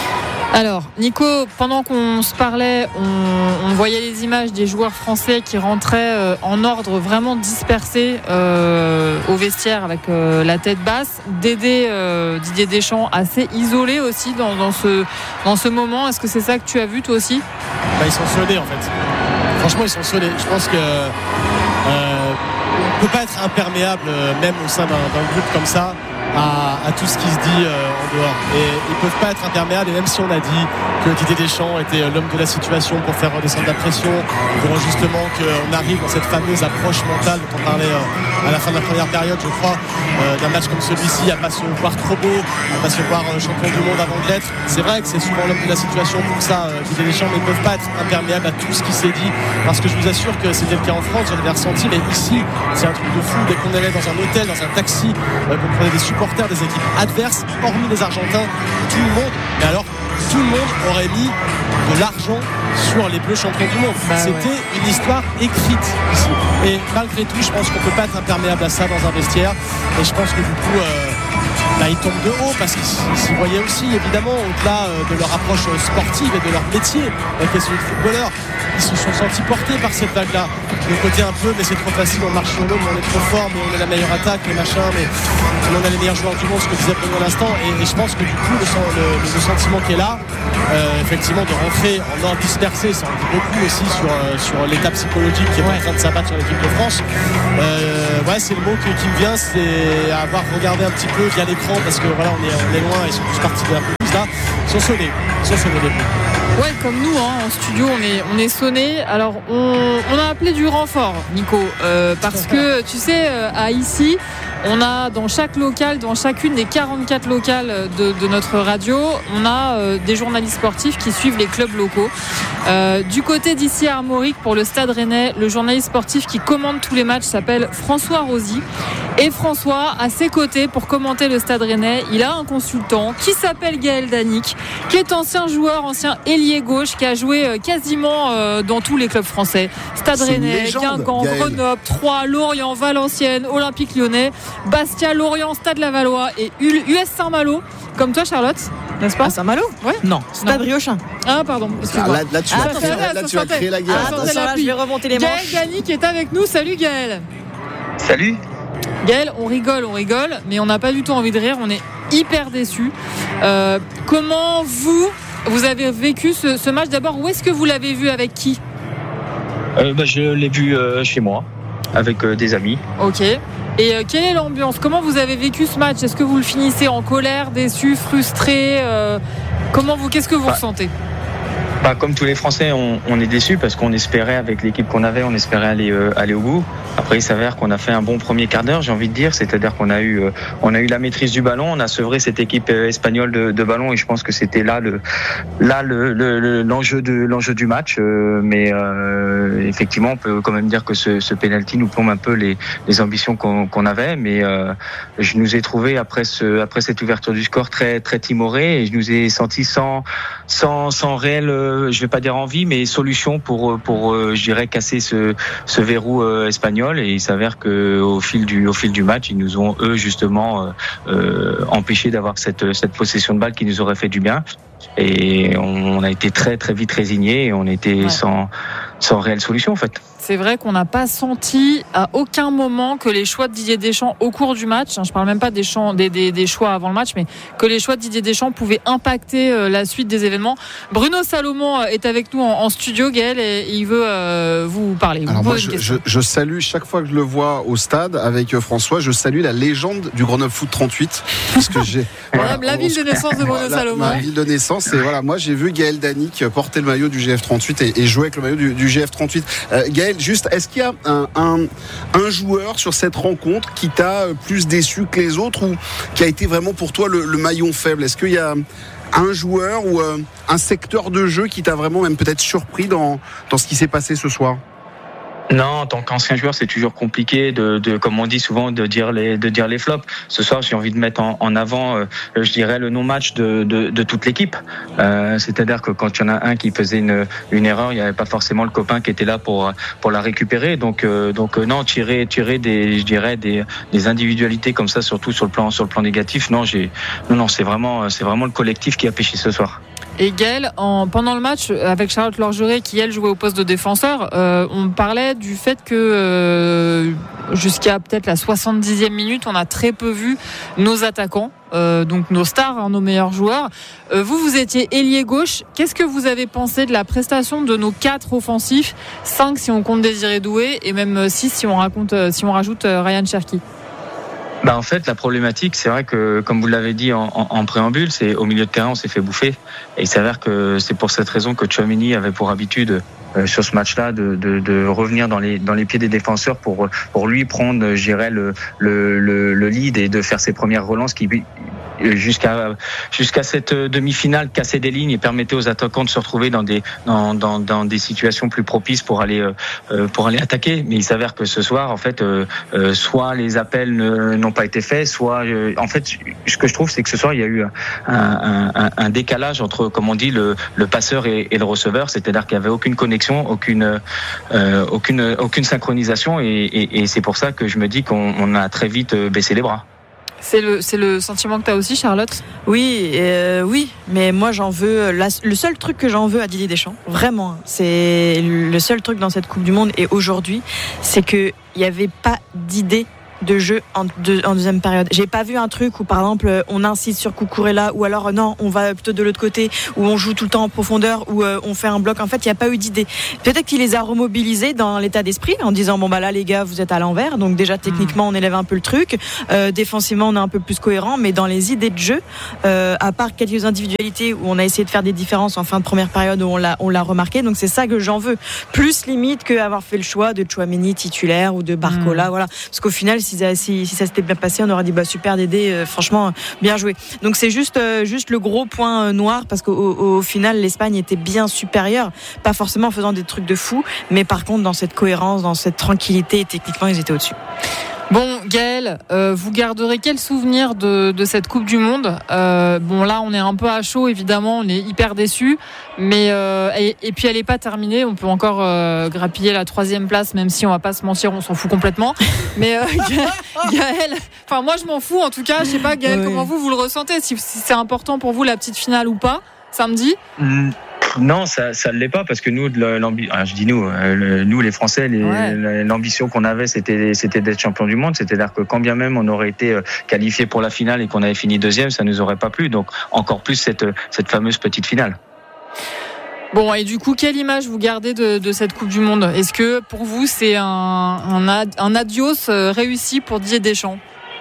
B: Alors, Nico, pendant qu'on se parlait, on, on voyait les images des joueurs français qui rentraient euh, en ordre vraiment dispersé euh, au vestiaire avec euh, la tête basse. Dédé, euh, Didier Deschamps, assez isolé aussi dans, dans, ce, dans ce moment. Est-ce que c'est ça que tu as vu toi aussi ?
A: Bah, ils sont soldés en fait. Franchement, ils sont soldés. Je pense que euh, on ne peut pas être imperméable, euh, même au sein d'un, d'un groupe comme ça. À, à tout ce qui se dit euh, en dehors. Et ils ne peuvent pas être imperméables. Et même si on a dit que Didier Deschamps était l'homme de la situation pour faire redescendre la pression, pour justement qu'on arrive dans cette fameuse approche mentale dont on parlait euh, à la fin de la première période, je crois, euh, d'un match comme celui-ci, à ne pas se voir trop beau, à ne pas se voir euh, champion du monde avant de l'être. C'est vrai que c'est souvent l'homme de la situation pour ça, euh, Didier Deschamps, mais ils ne peuvent pas être imperméables à tout ce qui s'est dit. Parce que je vous assure que c'était le cas en France, j'en avais ressenti, mais ici, c'est un truc de fou. Dès qu'on allait dans un hôtel, dans un taxi, euh, qu'on prenait des supporters des équipes adverses, hormis les Argentins, tout le monde, mais alors tout le monde aurait mis de l'argent sur les Bleus champions du monde. Bah C'était ouais. une histoire écrite ici. Et malgré tout, je pense qu'on ne peut pas être imperméable à ça dans un vestiaire. Et je pense que du coup, euh, bah, bah, ils tombent de haut parce qu'ils s'y voyaient aussi, évidemment, au-delà de leur approche sportive et de leur métier, qu'est celui de footballeur. Ils se sont sentis portés par cette vague-là. Le côté un peu, mais c'est trop facile, on marche sur l'eau, mais on est trop fort, mais on est la meilleure attaque, les machins, mais on a les meilleurs joueurs du monde, ce que disait Bruno à l'instant. Et, et je pense que du coup, le, le, le sentiment qui est là, euh, effectivement, de rentrer en ordre dispersé, ça en dit beaucoup aussi sur, euh, sur l'état psychologique qui est en train de s'abattre sur l'équipe de France. Euh, ouais, c'est le mot qui, qui me vient, c'est avoir regardé un petit peu via l'écran, parce que voilà, on est, on est loin, ils sont tous partis de la police là. Ils sont sonnés, ils sont sonnés les bleus.
B: Ouais, comme nous, hein, en studio, on est, on est sonné. Alors, on, on a appelé du renfort, Nico, euh, parce que, tu sais, à ici, on a dans chaque local, dans chacune des quarante-quatre locales de, de notre radio, on a euh, des journalistes sportifs qui suivent les clubs locaux. Euh, du côté d'ici à Armorique, pour le Stade Rennais, le journaliste sportif qui commande tous les matchs s'appelle François Rosy. Et François, à ses côtés, pour commenter le Stade Rennais, il a un consultant qui s'appelle Gaël Danic, qui est ancien joueur, ancien ailier gauche, qui a joué quasiment euh, dans tous les clubs français. Stade
D: C'est
B: Rennais, Guingamp, Grenoble, Troyes, Lorient, Valenciennes, Olympique Lyonnais, Bastia, Lorient, Stade Lavallois et U S Saint-Malo. Comme toi, Charlotte, n'est-ce pas?
C: Ah, Saint-Malo?
B: Ouais.
C: Non, Stade
B: Non.
C: Riochin.
B: Ah, pardon.
D: Ah, là, là, tu
B: Ah,
D: vas,
B: ça
D: créer,
B: va,
D: là,
B: ça
D: tu vas
B: sentait.
D: créer la guerre.
B: Ah,
C: Attention,
B: la
C: là,
B: pluie.
C: je vais remonter les
B: Gaël
C: manches.
B: Danic est avec nous. Salut Gaël.
G: Salut.
B: Gaël, on rigole, on rigole, mais on n'a pas du tout envie de rire. On est hyper déçus. Euh, comment vous, vous avez vécu ce, ce match? D'abord, où est-ce que vous l'avez vu? Avec qui?
G: euh, bah, Je l'ai vu euh, chez moi, avec euh, des amis.
B: Ok. Et euh, quelle est l'ambiance? Comment vous avez vécu ce match? Est-ce que vous le finissez en colère, déçu, frustré? euh, Comment vous, qu'est-ce que vous
G: bah,
B: ressentez?
G: Bah, comme tous les Français, on, on est déçus parce qu'on espérait, avec l'équipe qu'on avait, on espérait aller euh, aller au bout. Après, il s'avère qu'on a fait un bon premier quart d'heure, j'ai envie de dire, c'est-à-dire qu'on a eu euh, on a eu la maîtrise du ballon, on a sevré cette équipe euh, espagnole de, de ballon, et je pense que c'était là le là le, le, le l'enjeu de l'enjeu du match. Euh, mais euh, effectivement, on peut quand même dire que ce, ce penalty nous plombe un peu les, les ambitions qu'on, qu'on avait. Mais euh, je nous ai trouvé après ce après cette ouverture du score très très timoré, et je nous ai senti sans sans sans réel euh, je vais pas dire envie, mais solution pour pour euh, je dirais casser ce ce verrou euh, espagnol. Et il s'avère que au fil du au fil du match, ils nous ont eux justement euh, euh, empêché d'avoir cette cette possession de balle qui nous aurait fait du bien. Et on a été très très vite résignés, et on était ouais. sans sans réelle solution en fait.
B: C'est vrai qu'on n'a pas senti à aucun moment que les choix de Didier Deschamps au cours du match, hein, je parle même pas des, champs, des, des, des choix avant le match, mais que les choix de Didier Deschamps pouvaient impacter euh, la suite des événements. Bruno Salomon est avec nous en, en studio, Gaël, et il veut euh, vous parler. Vous
D: Alors moi, je, je, je salue chaque fois que je le vois au stade avec François, je salue la légende du Grenoble Foot trente-huit, parce que j'ai
B: voilà, la ville de naissance de Bruno
D: la,
B: Salomon.
D: Ma ville de naissance, et voilà, moi j'ai vu Gaël Danic porter le maillot du G F trente-huit et, et jouer avec le maillot du, du G F trente-huit. Euh, Gaël, juste, est-ce qu'il y a un, un, un joueur sur cette rencontre qui t'a plus déçu que les autres, ou qui a été vraiment pour toi le, le maillon faible? Est-ce qu'il y a un joueur ou euh, un secteur de jeu qui t'a vraiment même peut-être surpris dans, dans ce qui s'est passé ce soir?
G: Non, en tant qu'ancien joueur, c'est toujours compliqué de, de, comme on dit souvent, de dire les, de dire les flops. Ce soir, j'ai envie de mettre en, en avant, euh, je dirais, le non-match de, de, de toute l'équipe. Euh, c'est-à-dire que quand il y en a un qui faisait une, une erreur, il n'y avait pas forcément le copain qui était là pour, pour la récupérer. Donc, euh, donc, euh, non, tirer, tirer des, je dirais, des, des individualités comme ça, surtout sur le plan, sur le plan négatif. Non, j'ai, non, non, c'est vraiment, c'est vraiment le collectif qui a pêché ce soir.
B: Et Gaël, en, pendant le match, avec Charlotte Lorgeret, qui elle jouait au poste de défenseur, euh, on parlait du fait que euh, jusqu'à peut-être la soixante-dixième minute, on a très peu vu nos attaquants, euh, donc nos stars, hein, nos meilleurs joueurs. Euh, vous, vous étiez ailier gauche. Qu'est-ce que vous avez pensé de la prestation de nos quatre offensifs, cinq si on compte Désiré Doué, et même six si on, raconte, si on rajoute Ryan Cherki?
G: Bah en fait, la problématique, c'est vrai que, comme vous l'avez dit en, en, en préambule, c'est au milieu de terrain, on s'est fait bouffer. Et il s'avère que c'est pour cette raison que Tchouaméni avait pour habitude, euh, sur ce match-là, de, de, de revenir dans les, dans les pieds des défenseurs pour, pour lui prendre, je dirais, le, le, le, le lead et de faire ses premières relances qui, jusqu'à, jusqu'à cette demi-finale, casser des lignes et permettait aux attaquants de se retrouver dans des, dans, dans, dans des situations plus propices pour aller, euh, pour aller attaquer. Mais il s'avère que ce soir, en fait, euh, euh, soit les appels ne, n'ont pas été faits, soit, euh, en fait, ce que je trouve, c'est que ce soir, il y a eu un, un, un, un décalage entre, comme on dit, le, le passeur et, et le receveur. C'est-à-dire qu'il n'y avait aucune connexion, aucune, euh, aucune, aucune synchronisation. Et, et, et c'est pour ça que je me dis qu'on on a très vite baissé les bras.
B: C'est le, c'est le sentiment que tu as aussi, Charlotte ?
C: Oui, euh, oui, mais moi j'en veux. La, le seul truc que j'en veux à Didier Deschamps, vraiment, c'est le seul truc dans cette Coupe du Monde et aujourd'hui, c'est qu'il n'y avait pas d'idée de jeu en, de, en deuxième période. J'ai pas vu un truc où par exemple on insiste sur Cucurella ou alors non on va plutôt de l'autre côté où on joue tout le temps en profondeur ou euh, on fait un bloc. En fait il n'y a pas eu d'idée. Peut-être qu'il les a remobilisés dans l'état d'esprit en disant bon bah là les gars vous êtes à l'envers donc déjà techniquement on élève un peu le truc, euh, défensivement on est un peu plus cohérent, mais dans les idées de jeu euh, à part quelques individualités où on a essayé de faire des différences en fin de première période où on l'a, on l'a remarqué, donc c'est ça que j'en veux, plus limite qu'avoir fait le choix de Tchouaméni titulaire ou de Barcola, mmh. voilà, parce qu'au final Si, si, si ça s'était bien passé, on aurait dit bah super Dédé, euh, franchement bien joué. Donc c'est juste euh, juste le gros point euh, noir parce qu'au au, au final l'Espagne était bien supérieure, pas forcément en faisant des trucs de fou, mais par contre dans cette cohérence, dans cette tranquillité, techniquement ils étaient au-dessus.
B: Bon, Gaëlle, euh, vous garderez quel souvenir de, de cette Coupe du Monde ? euh, Bon, là, on est un peu à chaud, évidemment, on est hyper déçus. Mais euh, et, et puis, elle n'est pas terminée. On peut encore euh, grappiller la troisième place, même si on va pas se mentir, on s'en fout complètement. Mais euh, Gaëlle, enfin, moi, je m'en fous. En tout cas, je sais pas, Gaëlle, oui. comment vous vous le ressentez ? Si, si c'est important pour vous la petite finale ou pas, samedi ?
G: mmh. Non, ça, ça ne l'est pas parce que nous, l'ambi... Alors, je dis nous, le, nous les Français, les, ouais. l'ambition qu'on avait, c'était, c'était d'être champion du monde. C'est-à-dire que quand bien même on aurait été qualifié pour la finale et qu'on avait fini deuxième, ça nous aurait pas plu. Donc encore plus cette, cette fameuse petite finale.
B: Bon, et du coup, quelle image vous gardez de, de cette Coupe du Monde ? Est-ce que pour vous, c'est un, un, ad, un adios réussi pour Didier Deschamps ?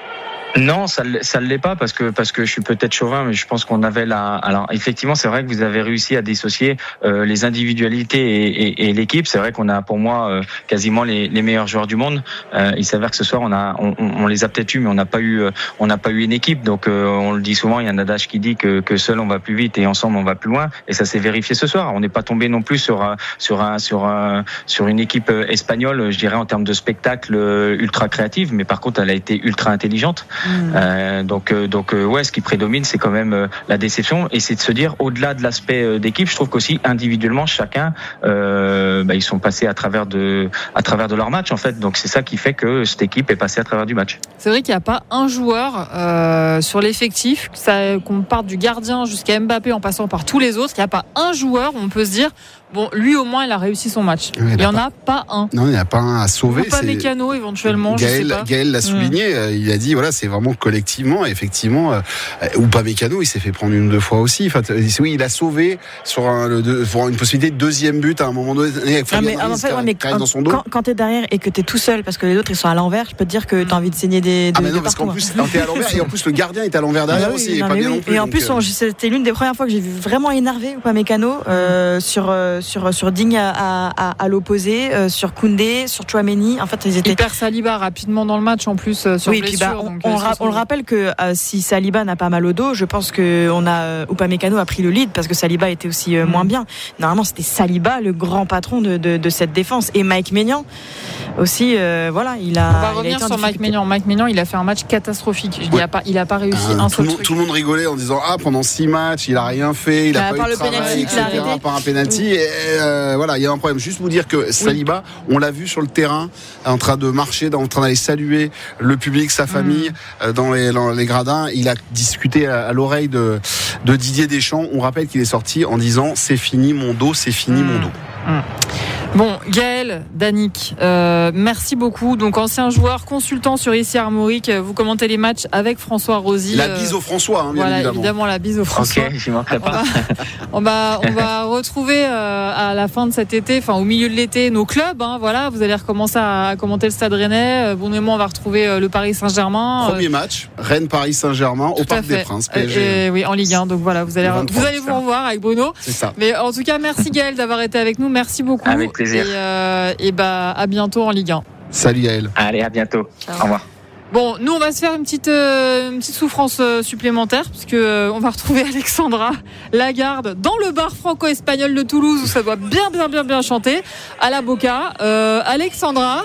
G: Non, ça ça l'est pas parce que parce que je suis peut-être chauvin, mais je pense qu'on avait la. Alors effectivement, c'est vrai que vous avez réussi à dissocier euh, les individualités et, et, et l'équipe. C'est vrai qu'on a pour moi euh, quasiment les, les meilleurs joueurs du monde. Euh, il s'avère que ce soir on a on, on les a peut-être eu, mais on n'a pas eu on n'a pas eu une équipe. Donc euh, on le dit souvent, il y a un adage qui dit que que seul on va plus vite et ensemble on va plus loin. Et ça s'est vérifié ce soir. On n'est pas tombé non plus sur un, sur un sur un, sur une équipe espagnole, je dirais en termes de spectacle ultra créative, mais par contre elle a été ultra intelligente. Euh, donc, euh, donc euh, ouais, ce qui prédomine, c'est quand même euh, la déception, et c'est de se dire, au-delà de l'aspect euh, d'équipe, je trouve qu'aussi individuellement, chacun, euh, bah, ils sont passés à travers de, à travers de leur match en fait. Donc c'est ça qui fait que cette équipe est passée à travers du match.
B: C'est vrai qu'il n'y a pas un joueur euh, sur l'effectif, ça, qu'on parte du gardien jusqu'à Mbappé en passant par tous les autres, il n'y a pas un joueur où on peut se dire. Bon, lui au moins il a réussi son match. Oui, il n'y en a pas un.
D: Non, il n'y a pas un à sauver.
B: Pas Mécano éventuellement.
D: Gaël,
B: je sais pas.
D: Gaël l'a souligné. Mmh. Il a dit voilà, c'est vraiment collectivement, effectivement. Euh, ou pas Mécano, il s'est fait prendre une ou deux fois aussi. Enfin, oui, il a sauvé sur un, le, pour une possibilité de deuxième but à un moment donné. Avec
C: non, mais, en fait, ouais, mais quand, dans son dos. Quand, quand t'es derrière et que t'es tout seul, parce que les autres ils sont à l'envers, je peux te dire que t'as envie de saigner des. De,
D: ah mais non, parce qu'en plus t'es à l'envers et en plus le gardien est à l'envers derrière ah, oui, aussi. Non, et, pas bien oui. non plus,
C: et en plus, on, c'était l'une des premières fois que j'ai vu vraiment énervé ou pas Mécano euh, sur sur sur Digne. À, à, à l'opposé, euh, sur Koundé, sur Tchouaméni. En fait, ils étaient.
B: Il perd Saliba rapidement dans le match en plus euh, sur
C: oui,
B: blessure.
C: Puis bah, on, donc, on, ra- on le rappelle que euh, si Saliba n'a pas mal au dos, je pense que on a euh, Upamecano a pris le lead parce que Saliba était aussi euh, mmh. moins bien. Normalement, c'était Saliba le grand patron de, de, de cette défense et Mike Maignan aussi. Euh, voilà, il a.
B: On va revenir sur Mike Maignan. Mike Maignan, il a fait un match catastrophique. Je dis, ouais. il a pas, il a pas réussi euh, un
D: seul
B: truc.
D: Tout le monde rigolait en disant ah pendant six matchs, il a rien fait, il
C: bah,
D: a pas eu de travail, et cetera. Par un penalty. Et euh, voilà, il y a un problème. Juste vous dire que Saliba, oui. on l'a vu sur le terrain, en train de marcher, en train d'aller saluer le public, sa famille, mmh. dans, les, dans les gradins. Il a discuté à, à l'oreille de, de Didier Deschamps. On rappelle qu'il est sorti en disant c'est fini mon dos, c'est fini mmh. mon dos.
B: Mmh. Bon, Gaël, Danick, euh, merci beaucoup. Donc, ancien joueur, consultant sur Ici Armorique, vous commentez les matchs avec François Rosy.
D: La bise au François, hein, bien
B: voilà,
D: évidemment.
B: évidemment, la bise au François.
G: Ok, j'y manquerai pas.
B: On va, on va, on va retrouver euh, à la fin de cet été, enfin au milieu de l'été, nos clubs. Hein, voilà, vous allez recommencer à, à commenter le Stade Rennais. Bon, et moi, on va retrouver euh, le Paris Saint-Germain.
D: Premier euh, match, Rennes-Paris Saint-Germain au Parc des Princes. P S G.
B: Et, et, oui, en Ligue un. Donc voilà, vous allez, vous allez vous revoir avec Bruno.
D: C'est ça.
B: Mais en tout cas, merci Gaël d'avoir été avec nous. Merci beaucoup.
G: Avec plaisir.
B: Et, euh, et bah à bientôt en Ligue un.
D: Salut Yael.
G: Allez, à bientôt.
B: Ciao.
G: Au revoir.
B: Bon, nous on va se faire une petite euh, une petite souffrance euh, supplémentaire puisque euh, on va retrouver Alexandra Lagarde dans le bar franco-espagnol de Toulouse où ça doit bien bien bien bien chanter à la Boca. Euh, Alexandra,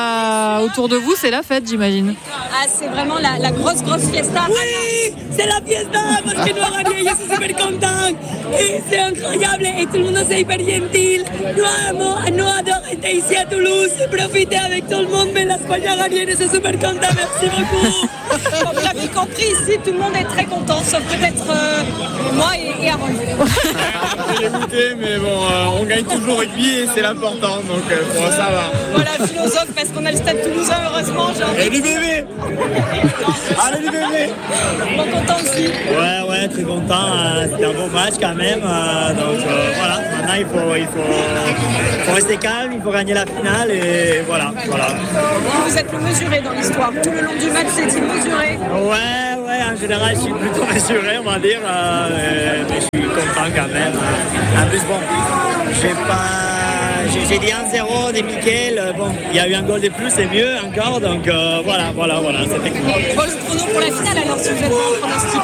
B: bah autour de vous c'est la fête j'imagine.
H: Ah c'est vraiment la, la grosse grosse fiesta.
I: Oui, c'est la fiesta parce que nous avons gagné, je suis super content et c'est incroyable et tout le monde c'est hyper gentil. Nous avons, nous adorons être ici à Toulouse, profiter avec tout le monde mais l'Espagne a gagné, je suis super content.
H: Merci beaucoup. Comme vous l'avez compris, ici, tout le monde est très content, sauf peut-être euh, moi et, et Aaron.
J: On est dégoûté, mais bon, euh, on gagne toujours rugby et c'est l'important, donc euh, pour ça va.
H: Voilà, philosophe, parce qu'on a le stade toulousain, heureusement.
J: Et du bébé. Allez, du bébé.
H: Bon, content aussi.
K: Ouais, ouais, très content. Euh, c'était un bon match quand même. Euh, donc euh, voilà, maintenant il faut, il faut, faut rester calme, il faut gagner la finale et voilà, voilà.
H: Vous êtes le mesuré dans l'histoire. Tout le long du match, c'est-il mesuré?
K: Ouais, ouais, en général, je suis plutôt mesuré, on va dire. Euh, mais je suis content quand même. En plus, bon, j'ai pas. J'ai, j'ai dit un zéro des Mickaël. Bon, il y a eu un goal de plus, c'est mieux encore. Donc euh, voilà, voilà, voilà, c'était cool.
H: Bon, le chrono pour la finale alors, si vous êtes en pronostic.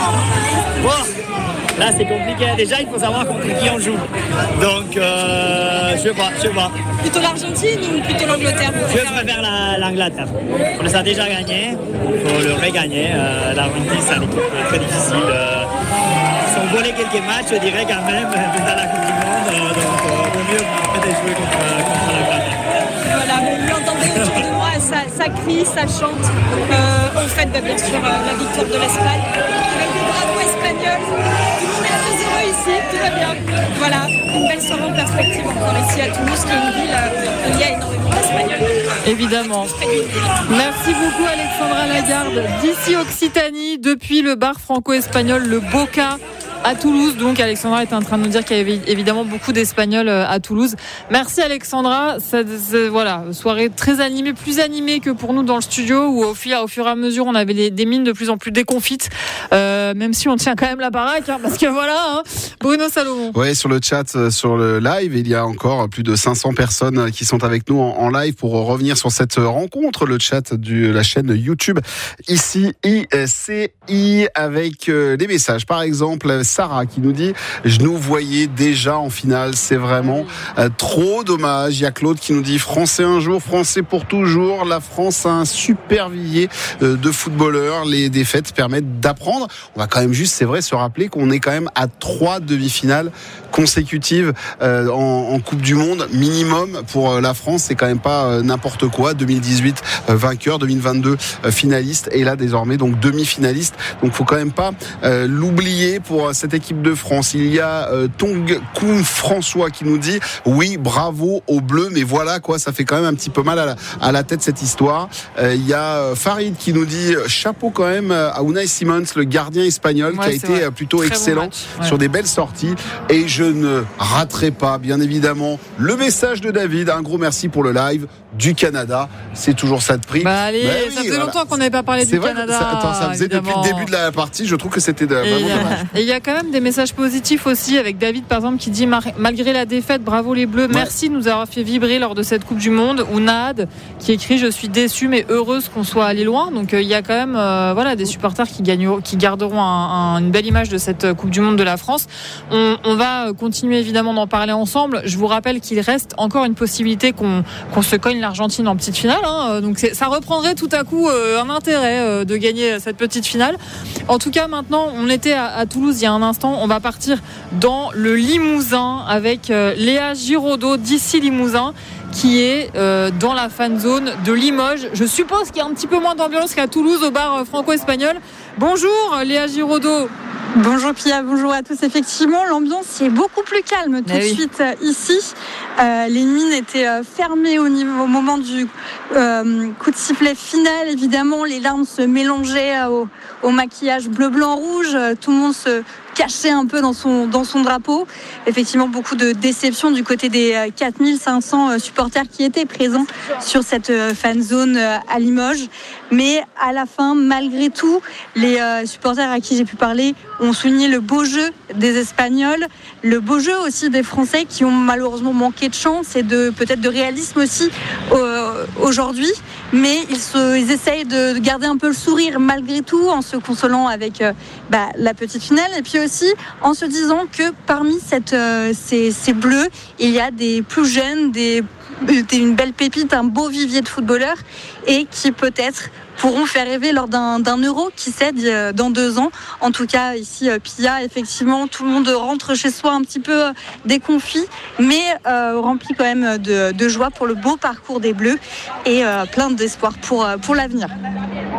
K: Bon, là c'est compliqué. Déjà, il faut savoir contre qui on joue. Donc, euh, je sais pas, je sais pas.
H: Plutôt l'Argentine ou plutôt l'Angleterre?
K: Je préfère la, l'Angleterre. On les a déjà gagnés, il faut le regagner. Euh, L'Argentine, c'est une équipe très difficile. Euh, ils ont volé quelques matchs, je dirais quand même, dans la Coupe du Monde. Euh, donc, euh, vaut mieux peut-être jouer contre, contre l'Angleterre.
H: Voilà, vous l'entendez autour de moi, ça, ça crie, ça chante. Euh, au fait, bah, bien sûr, euh, la victoire de l'Espagne. Avec le drapeau espagnol. Tout le monde est à deux zéro ici, tout va bien. Voilà, une belle soirée en perspective encore ici à Toulouse, qui est une ville où il y a énormément d'Espagnols.
B: Évidemment. Merci beaucoup Alexandra Lagarde d'ici Occitanie, depuis le bar franco-espagnol Le Boca à Toulouse. Donc Alexandra est en train de nous dire qu'il y avait évidemment beaucoup d'Espagnols à Toulouse. Merci Alexandra. Ça, ça, voilà, soirée très animée, plus animée que pour nous dans le studio, où au fur, au fur et à mesure on avait des, des mines de plus en plus déconfites, euh, même si on tient quand même la baraque, hein, parce que voilà, hein, Bruno Salomon.
D: Ouais, sur le chat, sur le live, il y a encore plus de cinq cents personnes qui sont avec nous en, en live pour revenir sur cette rencontre. Le chat de la chaîne YouTube ici I C I avec euh, des messages. Par exemple, Sarah qui nous dit « Je nous voyais déjà en finale, c'est vraiment euh, trop dommage ». Il y a Claude qui nous dit « Français un jour, Français pour toujours. La France a un super vivier euh, de footballeurs. Les défaites permettent d'apprendre ». On va quand même juste, c'est vrai, se rappeler qu'on est quand même à trois demi-finales consécutives euh, en, en Coupe du Monde minimum pour euh, la France. C'est quand même pas euh, n'importe quoi. deux mille dix-huit euh, vainqueur, deux mille vingt-deux euh, finaliste et là désormais donc demi-finaliste. Donc faut quand même pas euh, l'oublier pour euh, cette équipe de France. Il y a euh, Tong Koun François qui nous dit oui, bravo aux Bleus, mais voilà quoi, ça fait quand même un petit peu mal à la, à la tête cette histoire. Euh, il y a euh, Farid qui nous dit chapeau quand même à Unai Simons, le gardien espagnol, ouais, qui a été vrai. plutôt Très excellent bon ouais. sur des belles sorties. Et je ne raterai pas, bien évidemment, le message de David. Un gros merci pour le live du Canada. C'est toujours ça de prix.
B: Bah allez, bah oui, ça faisait voilà. longtemps qu'on n'avait pas parlé c'est du vrai, Canada.
D: Ça, attends, ça faisait évidemment. Depuis le début de la partie. Je trouve que c'était de, vraiment dommage.
B: Et il y a quand même des messages positifs aussi, avec David par exemple qui dit malgré la défaite, bravo les Bleus, ouais. merci de nous avoir fait vibrer lors de cette Coupe du Monde. Ou Nad qui écrit je suis déçu mais heureuse qu'on soit allé loin. Donc il euh, y a quand même euh, voilà des supporters qui gagnent, qui garderont un, un, une belle image de cette Coupe du Monde de la France. On, on va continuer évidemment d'en parler ensemble. Je vous rappelle qu'il reste encore une possibilité qu'on, qu'on se cogne l'Argentine en petite finale. Hein. Donc c'est, ça reprendrait tout à coup euh, un intérêt euh, de gagner cette petite finale. En tout cas, maintenant, on était à, à Toulouse il y a un instant. On va partir dans le Limousin avec euh, Léa Giraudot d'ici Limousin, qui est euh, dans la fan zone de Limoges. Je suppose qu'il y a un petit peu moins d'ambiance qu'à Toulouse au bar franco-espagnol. Bonjour Léa Giraudot.
L: Bonjour Pia, bonjour à tous. Effectivement, l'ambiance est beaucoup plus calme tout ah de oui. suite euh, ici. Euh, les mines étaient euh, fermées au, niveau, au moment du euh, coup de sifflet final. Évidemment, les larmes se mélangeaient euh, au, au maquillage bleu, blanc, rouge. Euh, tout le monde se cachait un peu dans son, dans son drapeau. Effectivement, beaucoup de déception du côté des euh, quatre mille cinq cents euh, supporters qui étaient présents sur cette euh, fan zone euh, à Limoges. Mais à la fin, malgré tout, les euh, supporters à qui j'ai pu parler ont souligné le beau jeu des Espagnols, le beau jeu aussi des Français qui ont malheureusement manqué de chance et de, peut-être de réalisme aussi euh, aujourd'hui. Mais ils, se, ils essayent de garder un peu le sourire malgré tout en se consolant avec euh, bah, la petite finale. Et puis aussi en se disant que parmi cette, euh, ces, ces Bleus, il y a des plus jeunes, des une belle pépite, un beau vivier de footballeurs et qui peut-être pourront faire rêver lors d'un, d'un euro qui cède dans deux ans. En tout cas, ici, Pia, effectivement, tout le monde rentre chez soi un petit peu déconfit, mais euh, rempli quand même de, de joie pour le beau parcours des Bleus et euh, plein d'espoir pour, pour l'avenir.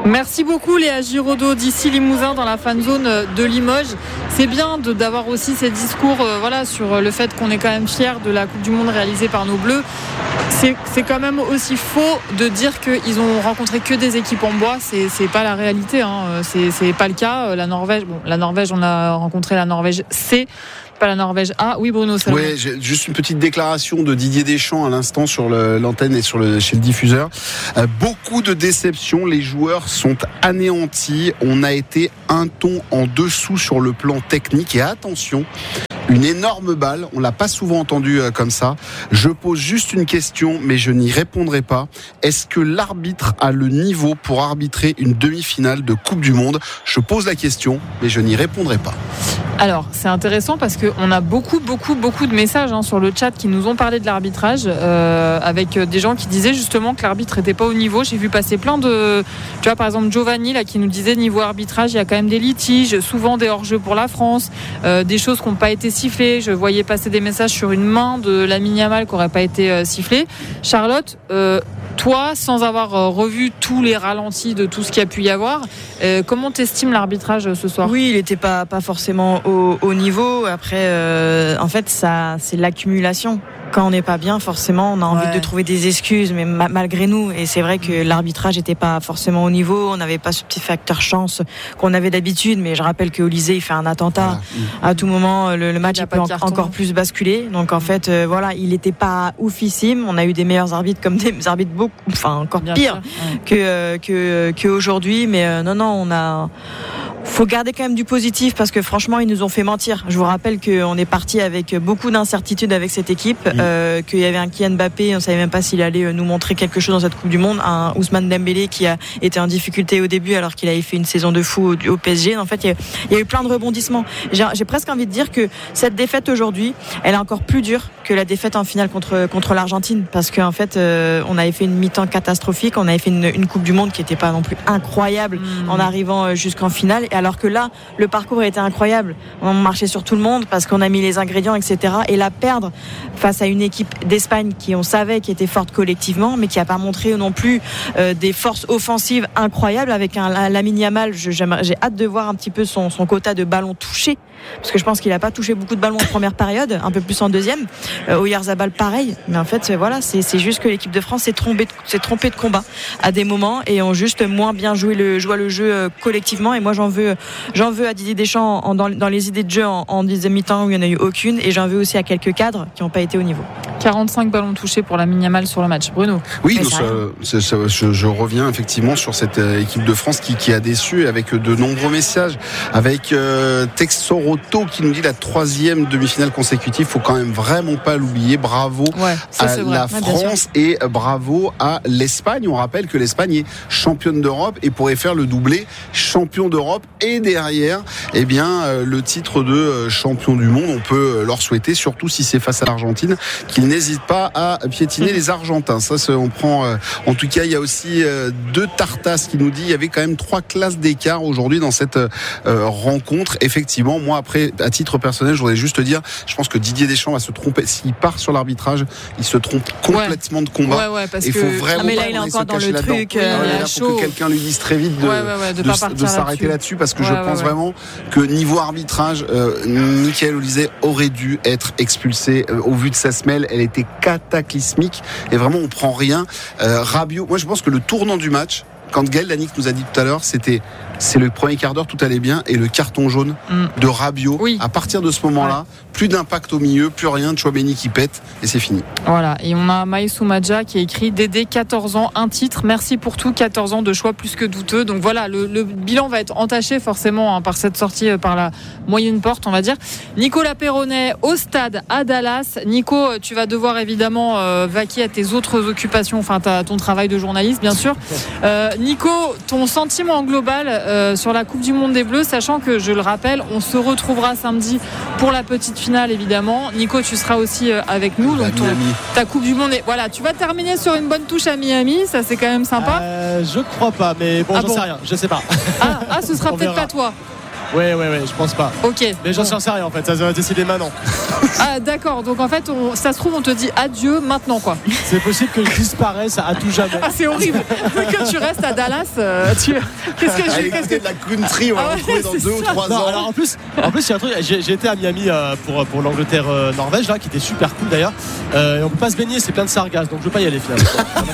B: Merci beaucoup Léa Giraudot d'ici Limousin dans la fan zone de Limoges. C'est bien de, d'avoir aussi ces discours euh, voilà, sur le fait qu'on est quand même fiers de la Coupe du Monde réalisée par nos Bleus. C'est, c'est quand même aussi faux de dire qu'ils ont rencontré que des équipes en bois. C'est, c'est pas la réalité, hein. c'est, c'est pas le cas. La Norvège, bon, la Norvège, on a rencontré la Norvège C, pas la Norvège A. Oui, Bruno, ça.
D: Oui, j'ai juste une petite déclaration de Didier Deschamps à l'instant sur le, l'antenne et sur le, chez le diffuseur. Euh, beaucoup de déceptions. Les joueurs sont anéantis. On a été un ton en dessous sur le plan technique. Et attention, une énorme balle. On l'a pas souvent entendu euh, comme ça. Je pose juste une question, mais je n'y répondrai pas. Est-ce que l'arbitre a le niveau pour arbitrer une demi-finale de Coupe du Monde ? Je pose la question, mais je n'y répondrai pas.
B: Alors, c'est intéressant parce qu'on a beaucoup, beaucoup, beaucoup de messages hein, sur le chat qui nous ont parlé de l'arbitrage euh, avec des gens qui disaient justement que l'arbitre n'était pas au niveau. J'ai vu passer plein de... Tu vois, par exemple, Giovanni là, qui nous disait niveau arbitrage, il y a quand même des litiges, souvent des hors-jeux pour la France, euh, des choses qui n'ont pas été sifflées. Je voyais passer des messages sur une main de Lamine Yamal qui n'aurait pas été euh, sifflée. Charlotte, euh, toi, sans avoir euh, revu tous les ralentis de tout ce qu'il y a pu y avoir, euh, comment t'estimes l'arbitrage euh, ce soir ?
C: Oui, il n'était pas, pas forcément au, au niveau. Après, euh, en fait, ça, c'est l'accumulation. Quand on n'est pas bien, forcément, on a envie ouais. de trouver des excuses, mais ma- malgré nous. Et c'est vrai que l'arbitrage n'était pas forcément au niveau. On n'avait pas ce petit facteur chance qu'on avait d'habitude. Mais je rappelle que Olysée, il fait un attentat. Voilà. À tout moment, le, le match il peut en, encore plus basculer. Donc en fait, euh, voilà, il n'était pas oufissime. On a eu des meilleurs arbitres comme des arbitres beaucoup, enfin encore bien pire ouais. que euh, que qu'aujourd'hui. Mais euh, non, non, on a. Faut garder quand même du positif parce que franchement ils nous ont fait mentir. Je vous rappelle qu'on est parti avec beaucoup d'incertitudes avec cette équipe, mmh. euh, qu'il y avait un Kylian Mbappé, on savait même pas s'il allait nous montrer quelque chose dans cette Coupe du Monde, un Ousmane Dembélé qui a été en difficulté au début alors qu'il avait fait une saison de fou au, au P S G. En fait il y, a, il y a eu plein de rebondissements. J'ai, j'ai presque envie de dire que cette défaite aujourd'hui elle est encore plus dure que la défaite en finale contre, contre l'Argentine parce qu'en fait euh, on avait fait une mi-temps catastrophique, on avait fait une, une Coupe du Monde qui était pas non plus incroyable mmh. en arrivant jusqu'en finale. Et alors que là, le parcours a été incroyable. On marchait sur tout le monde parce qu'on a mis les ingrédients, et cetera. Et la perdre face à une équipe d'Espagne qui, on savait, qui était forte collectivement, mais qui n'a pas montré non plus euh, des forces offensives incroyables avec un Lamine Yamal. Je, j'ai hâte de voir un petit peu son, son quota de ballons touchés. Parce que je pense qu'il n'a pas touché beaucoup de ballons en première période, un peu plus en deuxième. Euh, Oyarzabal, pareil. Mais en fait, voilà, c'est, c'est juste que l'équipe de France s'est trompée, de, s'est trompée de combat à des moments et ont juste moins bien joué le, joué le jeu euh, collectivement. Et moi, j'en veux, j'en veux à Didier Deschamps en, dans, dans les idées de jeu en, en deuxième mi-temps où il n'y en a eu aucune. Et j'en veux aussi à quelques cadres qui n'ont pas été au niveau.
B: quarante-cinq ballons touchés pour Lamine Yamal sur le match. Bruno.
D: Oui, donc, ça, ça, je, je reviens effectivement sur cette euh, équipe de France qui, qui a déçu avec de nombreux messages. Avec euh, Texoroto qui nous dit la troisième demi-finale consécutive, faut quand même vraiment pas l'oublier. Bravo
B: ouais, ça,
D: à la ouais, France et bravo à l'Espagne. On rappelle que l'Espagne est championne d'Europe et pourrait faire le doublé champion d'Europe et derrière, eh bien, euh, le titre de euh, champion du monde. On peut leur souhaiter, surtout si c'est face à l'Argentine, qu'ils n'hésitent pas à piétiner mmh. les Argentins. Ça, c'est, on prend. Euh, en tout cas, il y a aussi euh, deux Tartas qui nous dit il y avait quand même trois classes d'écart aujourd'hui dans cette euh, rencontre. Effectivement, moi après. À titre personnel, je voudrais juste te dire, je pense que Didier Deschamps va se tromper. S'il part sur l'arbitrage, il se trompe complètement
B: ouais.
D: de combat.
B: Ouais, ouais, parce
D: il faut
B: que...
D: vraiment
B: ah, mais là,
D: pas
B: il est encore
D: dans
B: le truc. Euh,
D: il il faut que quelqu'un lui dise très vite de,
B: ouais, ouais, ouais, de,
D: de,
B: pas
D: de s'arrêter
B: là-dessus.
D: là-dessus, parce que
B: ouais,
D: je
B: ouais,
D: pense
B: ouais.
D: vraiment que niveau arbitrage, euh, Mickaël Olysée aurait dû être expulsé. Euh, au vu de sa semelle, elle était cataclysmique et vraiment on prend rien. Euh, Rabiot, moi je pense que le tournant du match, quand Gaël Danic nous a dit tout à l'heure, c'était c'est le premier quart d'heure, tout allait bien, et le carton jaune mm. de Rabiot. Oui. À partir de ce moment-là, ouais. plus d'impact au milieu, plus rien, de Chouameni qui pète, et c'est fini.
B: Voilà, et on a Maïsou Madja qui a écrit Dédé, quatorze ans, un titre, merci pour tout, quatorze ans de choix plus que douteux. Donc voilà, le, le bilan va être entaché forcément hein, par cette sortie euh, par la moyenne porte, on va dire. Nicolas Perronnet au stade à Dallas. Nico, tu vas devoir évidemment euh, vaquer à tes autres occupations, enfin à ton travail de journaliste, bien sûr. Euh, Nico, ton sentiment global euh, sur la Coupe du Monde des Bleus, sachant que, je le rappelle, on se retrouvera samedi pour la petite finale, évidemment. Nico, tu seras aussi euh, avec nous. Donc ton, ta Coupe du Monde, est... voilà, tu vas terminer sur une bonne touche à Miami, ça c'est quand même sympa.
A: Euh, je crois pas, mais bon, ah j'en bon. sais rien, je sais pas.
B: Ah, ah ce sera peut-être
A: verra.
B: pas toi.
A: Ouais, ouais, ouais, je pense pas.
B: Ok.
A: Mais j'en
B: bon.
A: sais rien en fait, ça va décider maintenant.
B: Ah, d'accord. Donc en fait, on, ça se trouve, on te dit adieu maintenant, quoi.
A: C'est possible que je disparaisse à tout jamais.
B: Ah, c'est horrible. Que tu restes à Dallas. Euh, tu... Qu'est-ce que je
D: Allez,
B: qu'est-ce que...
D: de la country, on va
B: ah,
D: le retrouver
B: ouais,
D: dans
B: c'est
D: deux ou
B: ça.
D: trois
A: Non,
D: ans.
A: alors en plus, en plus, il y a un truc. J'ai, j'ai été à Miami euh, pour pour l'Angleterre-Norvège euh, là, qui était super cool d'ailleurs. Euh, et on peut pas se baigner, c'est plein de sargasses, donc je veux pas y aller finalement.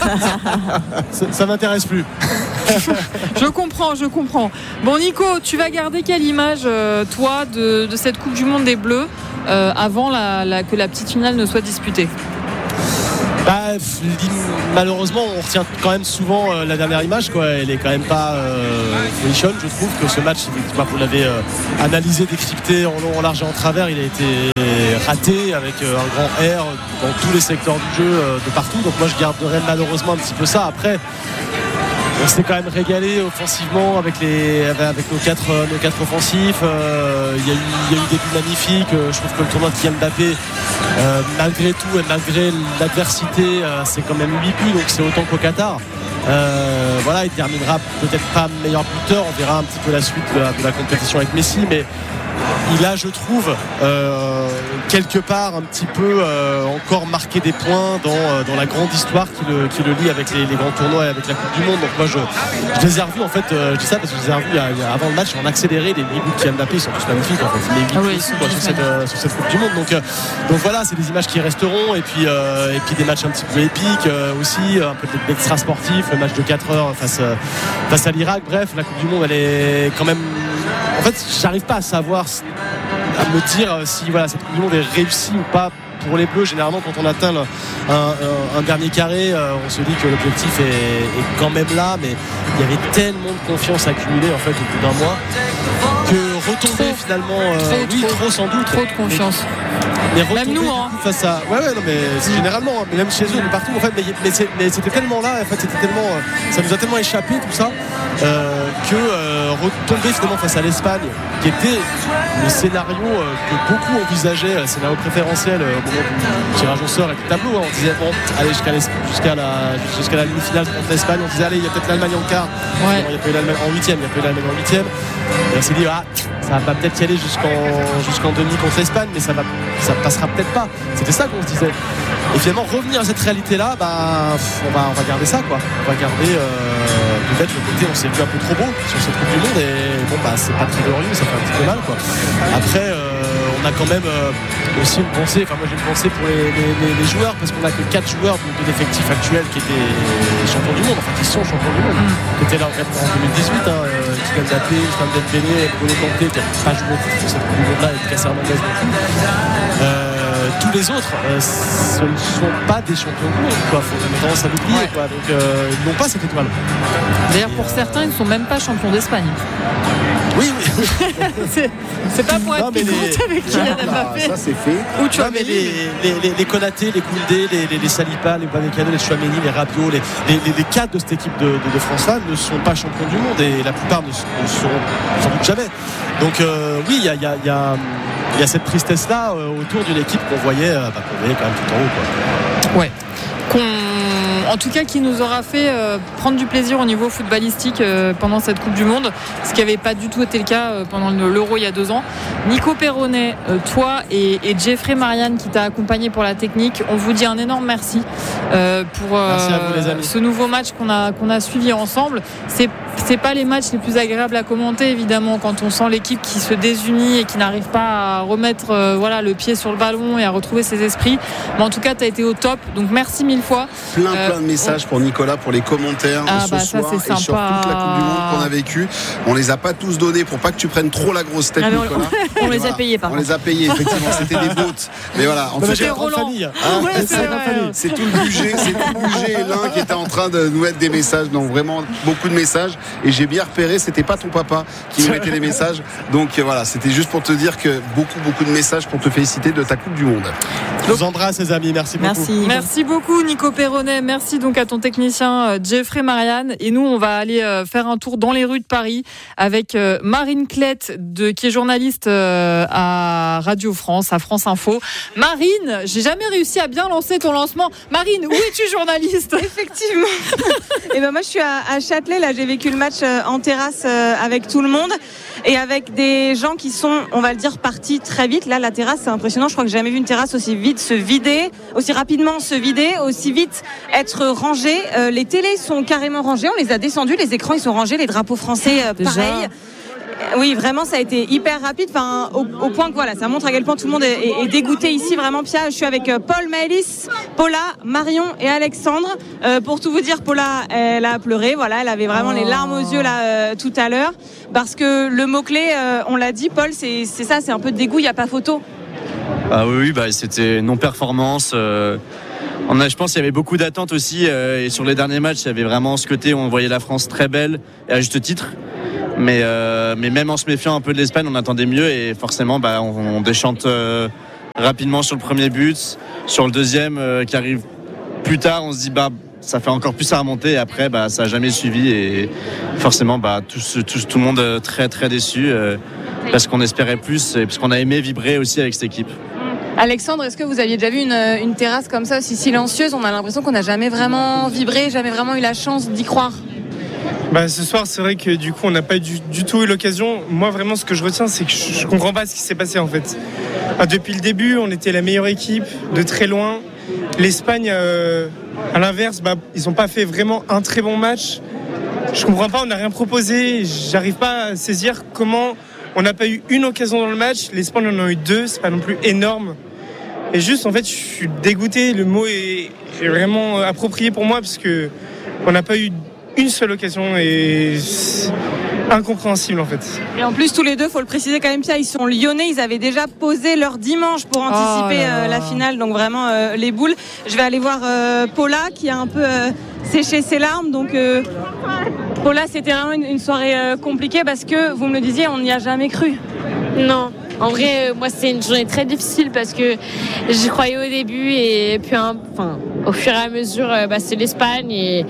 A: ça, ça m'intéresse plus.
B: Je comprends, je comprends. Bon, Nico, tu vas garder quelle image, euh, toi, de, de cette Coupe du Monde des Bleus euh, avant la, la, que la petite finale ne soit disputée?
A: Bah, malheureusement, on retient quand même souvent euh, la dernière image, quoi. Elle est quand même pas euh, folichonne. Je trouve que ce match, effectivement, vous l'avez euh, analysé, décrypté en long, en large et en travers, il a été raté avec euh, un grand R dans tous les secteurs du jeu, euh, de partout. Donc moi, je garderai malheureusement un petit peu ça. Après, on s'est quand même régalé offensivement avec, les, avec nos, quatre, nos quatre offensifs. Euh, il, y a eu, il y a eu des buts magnifiques. Euh, je trouve que le tournoi de Kylian Mbappé, euh, malgré tout et malgré l'adversité, euh, c'est quand même huit buts, donc c'est autant qu'au Qatar. Euh, voilà, il terminera peut-être pas meilleur buteur. On verra un petit peu la suite de la, de la compétition avec Messi, mais il a, je trouve, euh, quelque part un petit peu euh, encore marqué des points dans, euh, dans la grande histoire qui le, qui le lie avec les, les grands tournois et avec la Coupe du Monde. Donc moi je, je les ai revus en fait, euh, je dis ça parce que je les ai revus il y a, il y a, avant le match en accéléré. Les huit buts de Kylian Mbappé, ils sont tous magnifiques en fait. Les huit
B: ah oui,
A: buts sur, cette, euh, sur cette Coupe du Monde. Donc, euh, donc voilà, c'est des images qui resteront et puis, euh, et puis des matchs un petit peu épiques euh, aussi, un peu d'extra sportif, le match de quatre heures face, euh, face à l'Irak. Bref, la Coupe du Monde elle est quand même. En fait, j'arrive pas à savoir, à me dire si voilà, cette Coupe du Monde est réussie ou pas pour les Bleus. Généralement, quand on atteint le, un, un, un dernier carré, euh, on se dit que l'objectif est, est quand même là, mais il y avait tellement de confiance accumulée en fait au bout d'un mois que retomber
B: trop,
A: finalement, euh,
B: trop,
A: oui,
B: trop,
A: trop sans doute,
B: trop de confiance.
A: Mais, mais
B: même nous, hein.
A: face à, ouais, ouais, non, mais c'est généralement, hein, mais même chez eux, mais partout en fait, mais, mais, c'est, mais c'était tellement là, en fait, c'était tellement, ça nous a tellement échappé tout ça. Euh, que euh, retomber finalement face à l'Espagne, qui était le scénario euh, que beaucoup envisageaient, le scénario préférentiel euh, au moment du tirage au sort avec le tableau. Hein. On disait bon, allez jusqu'à, jusqu'à la jusqu'à la demi-finale contre l'Espagne. On disait allez, il y a peut-être l'Allemagne en quart.
B: Ouais.
A: Bon, il y a pas eu l'Allemagne en huitième, il y a pas eu l'Allemagne en huitième. Et on s'est dit ah, ça va peut-être y aller jusqu'en jusqu'en demi contre l'Espagne, mais ça va, ça passera peut-être pas. C'était ça qu'on se disait. Et finalement revenir à cette réalité-là, bah, on va on va garder ça quoi. On va garder euh, peut-être le côté on s'est vu un peu trop beau sur cette Coupe du Monde et bon bah c'est pas très glorieux, ça fait un petit peu mal quoi. Après euh, on a quand même euh, aussi une pensée, enfin moi j'ai une pensée pour les, les, les, les joueurs parce qu'on a que quatre joueurs de, de l'effectif actuel qui étaient champions du monde, enfin qui sont champions du monde, mmh. qui étaient là en, en deux mille dix-huit, hein, euh, Kylian Mbappé, Ousmane Dembélé, N'Golo Kanté qui n'a pas joué sur cette Coupe du monde là et Lucas Hernandez non plus. Euh, tous les autres euh, ce ne sont pas des champions du monde quoi, faut avoir tendance à l'oublier ouais. quoi. Donc euh, ils n'ont pas cette étoile.
B: D'ailleurs pour euh... certains ils ne sont même pas champions d'Espagne.
A: Oui, oui.
B: c'est, c'est pas pour être piquante avec Kylian Mbappé.
D: Ça c'est fait.
B: Ou tu
A: non, mais les, les, les, les Konaté, les Koundé, les, les, les Saliba, les Upamecano, les Chouameni, les Rabiot, les, les, les, les cadres de cette équipe de, de, de France-là ne sont pas champions du monde et la plupart ne, ne seront sans doute jamais. Donc euh, oui, il y a, y, a, y, a, y a cette tristesse-là euh, autour d'une équipe qu'on voyait, euh, bah, qu'on voyait quand même tout en haut. Quoi.
B: Ouais. Qu'on... En tout cas, qui nous aura fait euh, prendre du plaisir au niveau footballistique euh, pendant cette Coupe du Monde, ce qui n'avait pas du tout été le cas euh, pendant l'Euro il y a deux ans. Nico Perronnet, euh, toi et, et Jeffrey Marianne qui t'a accompagné pour la technique, on vous dit un énorme merci euh, pour euh,
A: merci à vous, les amis.
B: Ce nouveau match qu'on a, qu'on a suivi ensemble. C'est c'est pas les matchs les plus agréables à commenter évidemment quand on sent l'équipe qui se désunit et qui n'arrive pas à remettre euh, voilà, le pied sur le ballon et à retrouver ses esprits. Mais en tout cas, tu as été au top. Donc merci mille fois.
D: Plein euh, plein de messages on... pour Nicolas, pour les commentaires
B: ah
D: ce
B: bah,
D: soir
B: ça,
D: et sur toute la Coupe du Monde qu'on a vécue. On les a pas tous donnés pour pas que tu prennes trop la grosse tête, ah, Nicolas.
C: On, on les a payés par
D: contre. On les a payés, effectivement. C'était des bots. Mais voilà, en
A: fait, Roland.
D: Hein, ouais, c'est, c'est, c'est tout le budget, c'est tout le budget l'un qui était en train de nous mettre des messages. Donc vraiment beaucoup de messages. Et j'ai bien repéré, c'était pas ton papa qui nous mettait les messages. Donc voilà, c'était juste pour te dire que beaucoup beaucoup de messages pour te féliciter de ta Coupe du Monde.
A: Je vous embrasse les amis, merci beaucoup.
B: Merci, merci beaucoup Nico Perronnet. Merci donc à ton technicien Jeffrey Marianne. Et nous on va aller faire un tour dans les rues de Paris avec Marine Clette de, qui est journaliste à Radio France, à France Info. Marine, j'ai jamais réussi à bien lancer ton lancement. Marine, où es-tu journaliste?
M: Effectivement. Et ben moi je suis à, à Châtelet, là j'ai vécu le match en terrasse avec tout le monde.
C: et avec des gens qui sont, on va le dire, partis très vite. Là, la terrasse, c'est impressionnant. Je crois que j'ai jamais vu une terrasse aussi vite se vider, aussi rapidement se vider, aussi vite être rangée. Euh, les télés sont carrément rangées. On les a descendues. Les écrans, ils sont rangés. Les drapeaux français, euh, pareil. Oui, vraiment, ça a été hyper rapide. Enfin, au, au point que voilà, ça montre à quel point tout le monde est, est, est dégoûté ici. Vraiment, Pia, je suis avec Paul, Maëlys, Paula, Marion et Alexandre. Euh, pour tout vous dire, Paula, elle a pleuré. Voilà, elle avait vraiment oh. les larmes aux yeux là euh, tout à l'heure, parce que le mot clé, euh, on l'a dit, Paul, c'est, c'est ça, c'est un peu de dégoût. Il y a pas photo.
M: Ah oui, oui, bah c'était non-performance. Euh... On a, je pense qu'il y avait beaucoup d'attentes aussi. Euh, et sur les derniers matchs, il y avait vraiment ce côté où on voyait la France très belle et à juste titre. Mais, euh, mais même en se méfiant un peu de l'Espagne, on attendait mieux et forcément bah, on, on déchante euh, rapidement sur le premier but. Sur le deuxième euh, qui arrive plus tard, on se dit bah, ça fait encore plus à remonter et après bah, ça n'a jamais suivi et forcément bah, tout, tout, tout le monde très très déçu euh, parce qu'on espérait plus et parce qu'on a aimé vibrer aussi avec cette équipe.
C: Alexandre, est-ce que vous aviez déjà vu une, une terrasse comme ça aussi silencieuse? On a l'impression qu'on n'a jamais vraiment vibré, jamais vraiment eu la chance d'y croire.
N: Bah, ce soir, c'est vrai que du coup, on n'a pas du, du tout eu l'occasion. Moi, vraiment, ce que je retiens, c'est que je, je comprends pas ce qui s'est passé en fait. Enfin, depuis le début, on était la meilleure équipe de très loin. L'Espagne, euh, à l'inverse, bah, ils n'ont pas fait vraiment un très bon match. Je comprends pas, on n'a rien proposé. J'arrive pas à saisir comment on n'a pas eu une occasion dans le match. L'Espagne en a eu deux, c'est pas non plus énorme. Et juste, en fait, je suis dégoûté. Le mot est, est vraiment approprié pour moi parce que on n'a pas eu une seule occasion et incompréhensible en fait.
C: Et en plus tous les deux, faut le préciser quand même, Pia, ils sont lyonnais, ils avaient déjà posé leur dimanche pour anticiper oh euh, la finale, donc vraiment euh, les boules. Je vais aller voir euh, Paula qui a un peu euh, séché ses larmes, donc euh, Paula, c'était vraiment une, une soirée euh, compliquée parce que vous me le disiez, on n'y a jamais cru.
O: Non. En vrai, euh, moi, c'est une journée très difficile parce que j'y croyais au début et puis, hein, enfin, au fur et à mesure, euh, bah, c'est l'Espagne et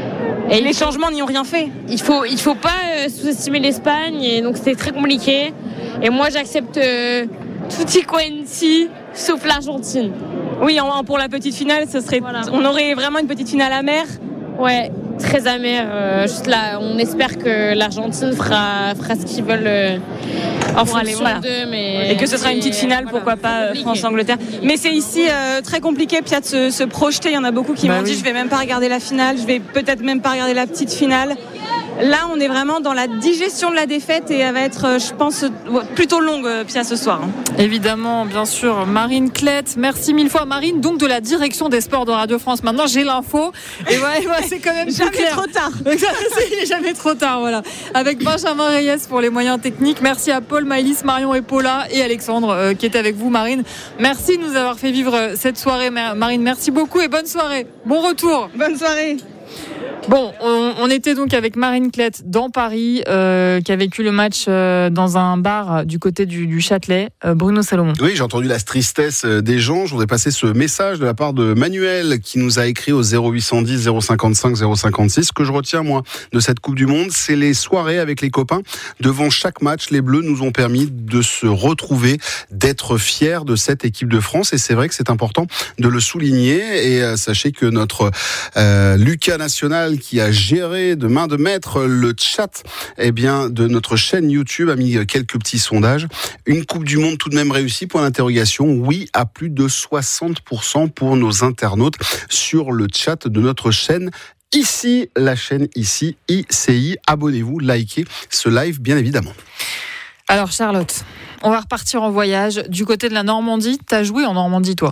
C: Et les changements n'y ont rien fait.
O: Il faut, il faut pas euh, sous-estimer l'Espagne, et donc c'était très compliqué. Et moi, j'accepte euh, tutti quanti, sauf l'Argentine.
C: Oui, en, pour la petite finale, ce serait, voilà. On aurait vraiment une petite finale amère.
O: Ouais, très amère. Euh, juste là, on espère que l'Argentine fera, fera ce qu'ils veulent euh, en
C: pour aller, voilà.
O: d'eux. Mais
C: et que ce sera une petite finale, voilà, pourquoi pas, France-Angleterre. Mais c'est ici euh, très compliqué, Pia, de se, se projeter. Il y en a beaucoup qui bah m'ont oui. dit, je vais même pas regarder la finale, je vais peut-être même pas regarder la petite finale. Là, on est vraiment dans la digestion de la défaite et elle va être, je pense, plutôt longue, Pia, ce soir.
B: Évidemment, bien sûr. Marine Klett, merci mille fois. Marine, donc de la direction des sports de Radio France. Maintenant, j'ai l'info. Et ouais, ouais c'est quand même
C: jamais
B: clair.
C: trop tard.
B: C'est jamais trop tard, voilà. Avec Benjamin Reyes pour les moyens techniques. Merci à Paul, Maëlys, Marion et Paula et Alexandre euh, qui étaient avec vous, Marine. Merci de nous avoir fait vivre cette soirée, Marine. Merci beaucoup et bonne soirée. Bon retour.
C: Bonne soirée.
B: Bon, on, on était donc avec Marine Klett dans Paris, euh, qui a vécu le match euh, dans un bar du côté du, du Châtelet. Euh, Bruno Salomon.
D: Oui, j'ai entendu la tristesse des gens. Je voudrais passer ce message de la part de Manuel qui nous a écrit au zéro huit cent dix zéro cinquante-cinq zéro cinquante-six. Ce que je retiens, moi, de cette Coupe du Monde, c'est les soirées avec les copains. Devant chaque match, les Bleus nous ont permis de se retrouver, d'être fiers de cette équipe de France. Et c'est vrai que c'est important de le souligner. Et euh, sachez que notre euh, Lucas National, qui a géré de main de maître le chat eh bien, de notre chaîne YouTube, a mis quelques petits sondages. Une Coupe du Monde tout de même réussie, point d'interrogation. Oui, à plus de soixante pour cent pour nos internautes sur le chat de notre chaîne. Ici, la chaîne ici, I C I. Abonnez-vous, likez ce live, bien évidemment.
B: Alors Charlotte, on va repartir en voyage du côté de la Normandie. T'as joué en Normandie, toi ?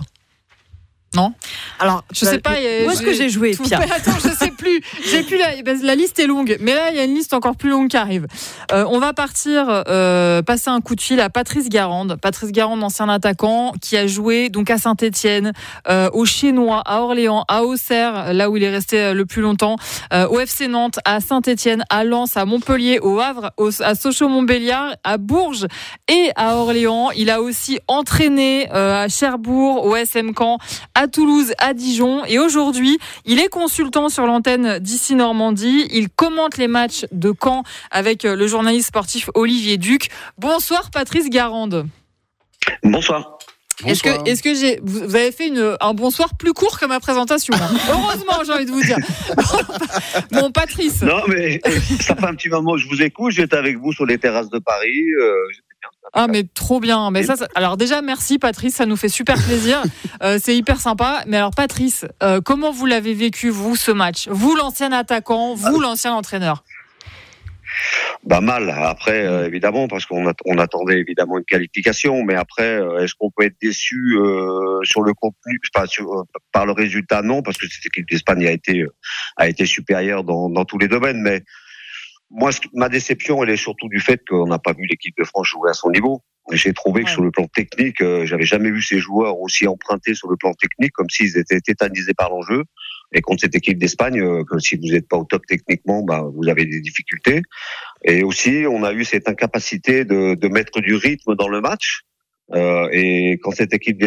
B: Non.
C: Alors,
B: je sais pas.
C: Où est-ce que j'ai joué, Pia ?
B: Attends, je sais plus. J'ai plus la, la liste est longue, mais là il y a une liste encore plus longue qui arrive. Euh, on va partir euh, passer un coup de fil à Patrice Garande. Patrice Garande, ancien attaquant, qui a joué donc à Saint-Étienne, euh, au Chinois, à Orléans, à Auxerre, là où il est resté le plus longtemps, euh, au F C Nantes, à Saint-Étienne, à Lens, à Montpellier, au Havre, au, à Sochaux-Montbéliard, à Bourges et à Orléans. Il a aussi entraîné euh, à Cherbourg, au S M Caen, à Toulouse, à Dijon, et aujourd'hui, il est consultant sur l'antenne d'ici Normandie. Il commente les matchs de Caen avec le journaliste sportif Olivier Duc. Bonsoir Patrice Garande.
P: Bonsoir.
B: Est-ce que, est-ce que j'ai, vous avez fait une, un bonsoir plus court que ma présentation hein. Heureusement, j'ai envie de vous dire. Bon, bon, Patrice.
P: Non, mais ça fait un petit moment que je vous écoute. J'étais avec vous sur les terrasses de Paris. Euh,
B: Ah mais trop bien. Mais ça, ça, alors déjà merci Patrice, ça nous fait super plaisir. euh, c'est hyper sympa. Mais alors Patrice, euh, comment vous l'avez vécu vous ce match? Vous l'ancien attaquant, vous l'ancien entraîneur?
P: Bah mal. Après euh, évidemment parce qu'on a, on attendait évidemment une qualification, mais après euh, est-ce qu'on peut être déçu euh, sur le contenu, enfin, sur, euh, par le résultat? Non, parce que cette équipe d'Espagne a été euh, a été supérieure dans, dans tous les domaines. Mais moi, ma déception, elle est surtout du fait qu'on n'a pas vu l'équipe de France jouer à son niveau. J'ai trouvé que ouais. sur le plan technique, euh, j'avais jamais vu ces joueurs aussi empruntés sur le plan technique, comme s'ils étaient tétanisés par l'enjeu. Et contre cette équipe d'Espagne, euh, que si vous n'êtes pas au top techniquement, bah, vous avez des difficultés. Et aussi, on a eu cette incapacité de, de mettre du rythme dans le match. Euh, et quand cette équipe